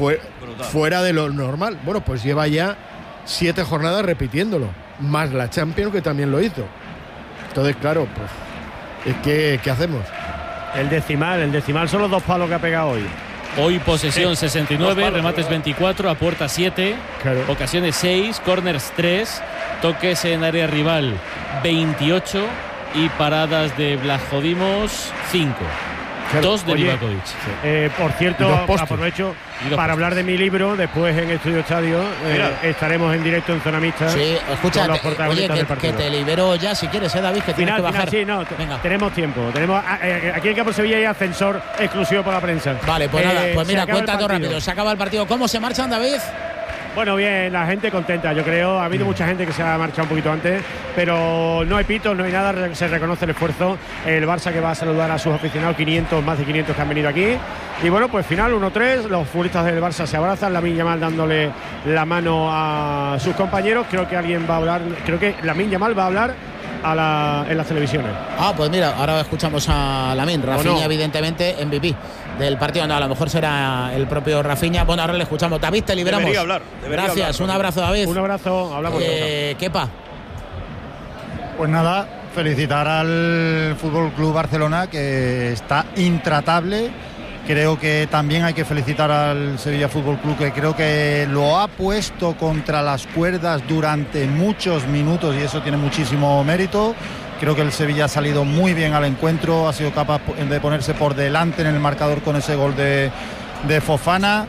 fuera de lo normal. Bueno, pues lleva ya 7 jornadas repitiéndolo, más la Champions, que también lo hizo. Entonces, claro, pues es que ¿qué hacemos? El decimal son los 2 palos que ha pegado hoy. Hoy posesión 69, remates 24, a puerta 7, ocasiones 6, corners 3, toques en área rival 28 y paradas de Blajodimos 5. 2 de Livakovic. Por cierto, aprovecho para hablar de mi libro. Después en Estudio Estadio estaremos en directo en Zona Mixta. Sí, escucha, oye, que te libero ya si quieres, David, que tienes que bajar. Sí, tenemos tiempo. Tenemos aquí en Campo Sevilla hay ascensor exclusivo para la prensa. Vale, pues nada, pues mira, cuenta todo rápido. Se acaba el partido. ¿Cómo se marchan, David? Bueno, bien, la gente contenta, yo creo. Ha habido mucha gente que se ha marchado un poquito antes, pero no hay pitos, no hay nada, se reconoce el esfuerzo. El Barça que va a saludar a sus aficionados, más de 500 que han venido aquí. Y bueno, pues final 1-3, los futbolistas del Barça se abrazan, Lamine Yamal dándole la mano a sus compañeros. Creo que alguien va a hablar, creo que Lamine Yamal va a hablar en las televisiones. Pues mira, ahora escuchamos a Lamine. Rafinha, evidentemente, MVP del partido. No, a lo mejor será el propio Rafinha. Bueno, ahora le escuchamos. David, te liberamos. Debería hablar. Gracias, un abrazo, David. Un abrazo, hablamos. Kepa. Pues nada, felicitar al Fútbol Club Barcelona, que está intratable. Creo que también hay que felicitar al Sevilla Fútbol Club, que creo que lo ha puesto contra las cuerdas durante muchos minutos, y eso tiene muchísimo mérito. Creo que el Sevilla ha salido muy bien al encuentro, ha sido capaz de ponerse por delante en el marcador con ese gol de Fofana.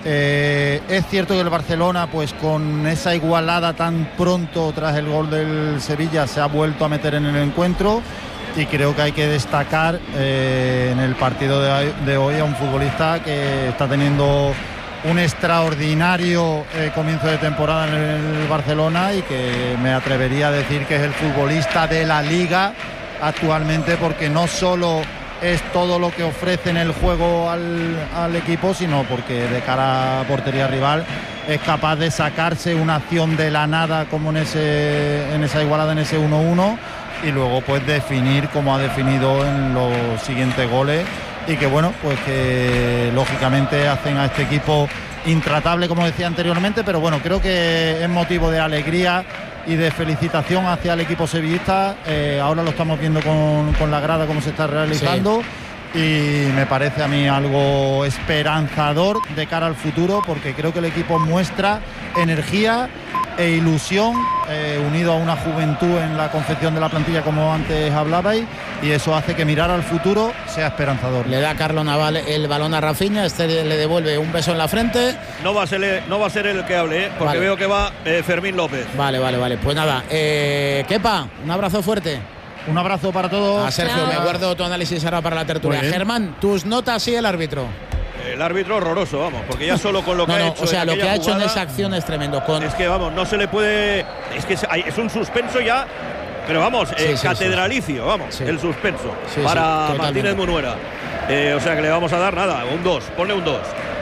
Es cierto que el Barcelona, pues con esa igualada tan pronto tras el gol del Sevilla, se ha vuelto a meter en el encuentro, y creo que hay que destacar en el partido de hoy a un futbolista que está teniendo un extraordinario comienzo de temporada en el Barcelona, y que me atrevería a decir que es el futbolista de la Liga actualmente, porque no solo es todo lo que ofrece en el juego al equipo, sino porque de cara a portería rival es capaz de sacarse una acción de la nada, como en esa igualada, en ese 1-1, y luego pues definir como ha definido en los siguientes goles, y que bueno, pues que lógicamente hacen a este equipo intratable, como decía anteriormente, pero bueno, creo que es motivo de alegría y de felicitación hacia el equipo sevillista. Ahora lo estamos viendo con la grada cómo se está realizando, y me parece a mí algo esperanzador de cara al futuro, porque creo que el equipo muestra energía, e ilusión, unido a una juventud en la confección de la plantilla como antes hablabais, y eso hace que mirar al futuro sea esperanzador. Le da Carlos Naval el balón a Rafinha, le devuelve un beso en la frente. No va a ser el que hable, porque veo que va Fermín López. Vale. Pues nada, Kepa, un abrazo fuerte. Un abrazo para todos. A Sergio, me guardo tu análisis ahora para la tertulia. Germán, tus notas y el árbitro. El árbitro horroroso, vamos, porque ya solo con lo que ha hecho. O sea, lo que ha hecho jugada, en esa acción es tremendo. Es que, vamos, no se le puede. Es que es un suspenso ya, pero vamos, catedralicio, vamos, el suspenso para Martínez Munuera. O sea que le vamos a dar nada, un 2, ponle un 2.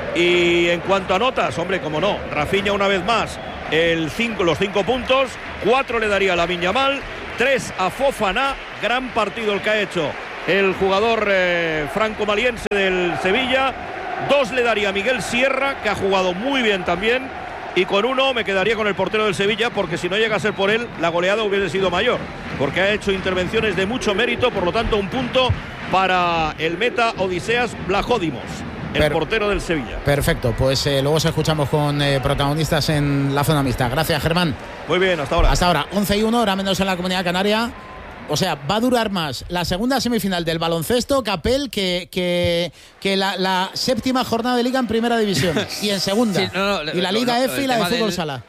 Y en cuanto a notas, hombre, como no, Rafinha una vez más, los 5 puntos, 4 le daría a Lamine Yamal, 3 a Fofana, gran partido el que ha hecho el jugador franco-maliense del Sevilla. 2 le daría a Miguel Sierra, que ha jugado muy bien también, y con 1 me quedaría con el portero del Sevilla, porque si no llega a ser por él, la goleada hubiese sido mayor, porque ha hecho intervenciones de mucho mérito. Por lo tanto, un punto para el meta Odiseas Blahodimos, el portero del Sevilla. Perfecto, pues luego os escuchamos con protagonistas en la zona mixta. Gracias, Germán. Muy bien, hasta ahora. Hasta ahora, 11-1, hora menos en la Comunidad Canaria. O sea, va a durar más la segunda semifinal del baloncesto, Capel, que la séptima jornada de Liga en Primera División y en Segunda. Y la Liga F y la de Fútbol Sala.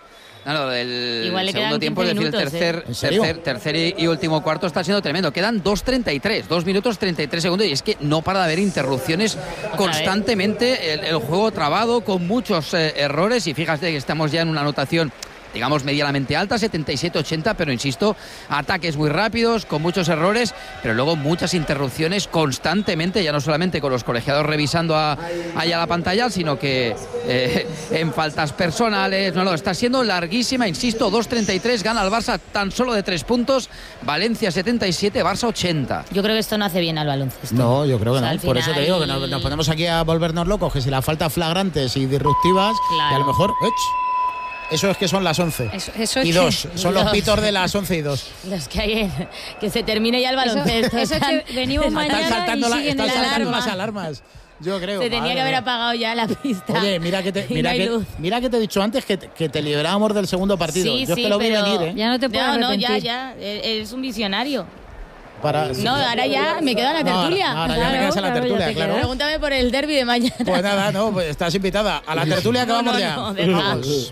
El segundo tiempo, es decir, el tercer y último cuarto está siendo tremendo. Quedan 2:33, 2 minutos 33 segundos, y es que no para de haber interrupciones constantemente. El juego trabado con muchos errores, y fíjate que estamos ya en una anotación, digamos, medianamente alta, 77-80, pero insisto, ataques muy rápidos, con muchos errores, pero luego muchas interrupciones constantemente, ya no solamente con los colegiados revisando allá la pantalla, sino que en faltas personales. Está siendo larguísima, insisto, 2:33, gana el Barça tan solo de 3 puntos, Valencia 77, Barça 80. Yo creo que esto no hace bien al baloncesto. No, yo creo que no, por eso te digo que nos ponemos aquí a volvernos locos, que si las faltas flagrantes y disruptivas, y a lo mejor... Eso es que son las 11 y 2. Son los pitos de las 11 y 2. Los que hay que se termine ya el baloncesto. Eso es que venimos mañana están y siguen saltando las alarmas. Yo creo. Se tenía que haber apagado ya la pista. Oye, mira que te he dicho antes que te librábamos del segundo partido. Sí, yo es que lo vi venir, ¿eh? Ya no te puedo arrepentir. No, ya. Eres un visionario. No, ahora ya me quedo en la tertulia. Ahora ya me quedas en la tertulia, claro. Pregúntame por el derbi de mañana. Pues nada, pues estás invitada a la tertulia que vamos ya. Vamos.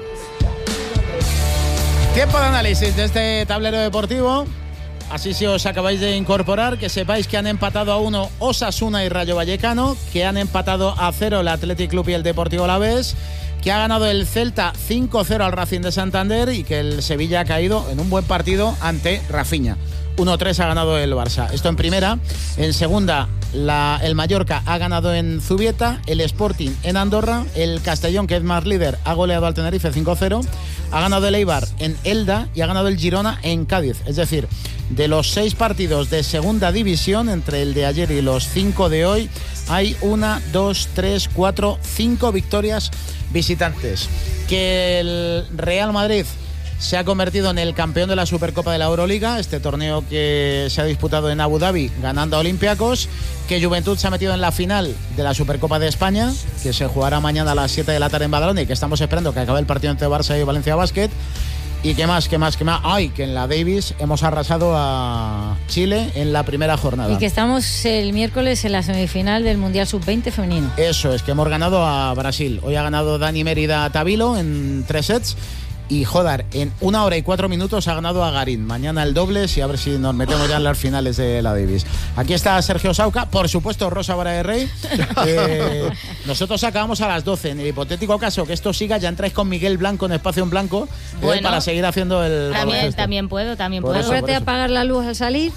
Tiempo de análisis de este tablero deportivo. Así si os acabáis de incorporar, que sepáis que han empatado a 1 Osasuna y Rayo Vallecano, que han empatado a 0 el Athletic Club y el Deportivo Alavés, que ha ganado el Celta 5-0 al Racing de Santander y que el Sevilla ha caído en un buen partido ante Rafinha. 1-3 ha ganado el Barça. Esto en primera. En segunda, el Mallorca ha ganado en Zubieta, el Sporting en Andorra, el Castellón, que es más líder, ha goleado al Tenerife 5-0, ha ganado el Eibar en Elda y ha ganado el Girona en Cádiz. Es decir, de los 6 partidos de segunda división, entre el de ayer y los 5 de hoy, hay 1, 2, 3, 4, 5 victorias visitantes. Que el Real Madrid se ha convertido en el campeón de la Supercopa de la Euroliga, este torneo que se ha disputado en Abu Dhabi ganando a Olympiacos, que Juventud se ha metido en la final de la Supercopa de España, que se jugará mañana a las 7 de la tarde en Badalona y que estamos esperando que acabe el partido entre Barça y Valencia Basket. Y qué más. Ay, que en la Davis hemos arrasado a Chile en la primera jornada. Y que estamos el miércoles en la semifinal del Mundial Sub-20 femenino. Eso es, que hemos ganado a Brasil. Hoy ha ganado Dani Mérida a Tabilo en 3 sets. Y Jodar, en 1 hora y 4 minutos ha ganado a Garín. Mañana el dobles y a ver si nos metemos ya en las finales de la Davis. Aquí está Sergio Sauca, por supuesto Rosa Vara de Rey. Nosotros acabamos a las 12. En el hipotético caso que esto siga, ya entráis con Miguel Blanco en espacio en blanco para seguir haciendo el También puedo. Acuérdate de apagar la luz al salir.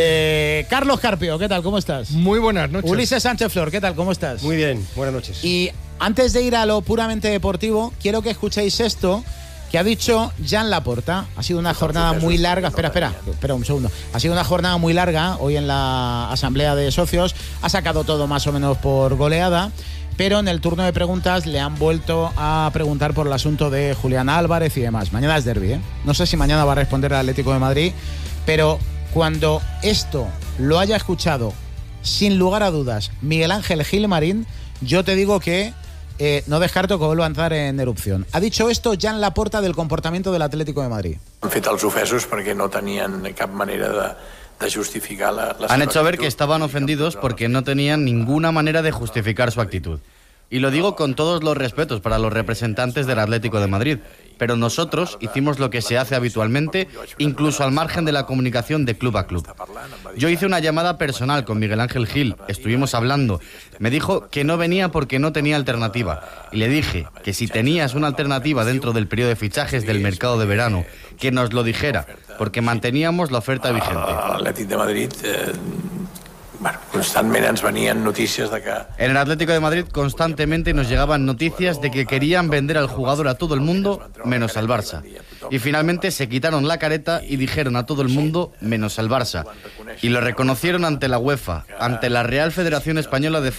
Carlos Carpio, ¿qué tal? ¿Cómo estás? Muy buenas noches. Ulises Sánchez Flor, ¿qué tal? ¿Cómo estás? Muy bien, buenas noches. Y antes de ir a lo puramente deportivo, quiero que escuchéis esto que ha dicho Jan Laporta. Ha sido una jornada muy larga. Espera un segundo. Ha sido una jornada muy larga hoy en la asamblea de socios. Ha sacado todo más o menos por goleada, pero en el turno de preguntas le han vuelto a preguntar por el asunto de Julián Álvarez y demás. Mañana es derbi, ¿eh? No sé si mañana va a responder el Atlético de Madrid, pero cuando esto lo haya escuchado, sin lugar a dudas, Miguel Ángel Gilmarín, yo te digo que no descarto que vuelva a entrar en erupción. Ha dicho esto Jan Laporta del comportamiento del Atlético de Madrid. Han fet els ofesos perquè no tenien cap manera de justificar la Han hecho ver que estaban ofendidos porque no tenían ninguna manera de justificar su actitud. Y lo digo con todos los respetos para los representantes del Atlético de Madrid, pero nosotros hicimos lo que se hace habitualmente, incluso al margen de la comunicación de club a club. Yo hice una llamada personal con Miguel Ángel Gil, estuvimos hablando. Me dijo que no venía porque no tenía alternativa. Y le dije que si tenías una alternativa dentro del periodo de fichajes del mercado de verano, que nos lo dijera, porque manteníamos la oferta vigente. L'Atlètic de Madrid... constantemente nos venían noticias de que... En el Atlético de Madrid constantemente nos llegaban noticias de que querían vender al jugador a todo el mundo, menos al Barça. Y finalmente se quitaron la careta y dijeron a todo el mundo, menos al Barça. Y lo reconocieron ante la UEFA, ante la Real Federación Española de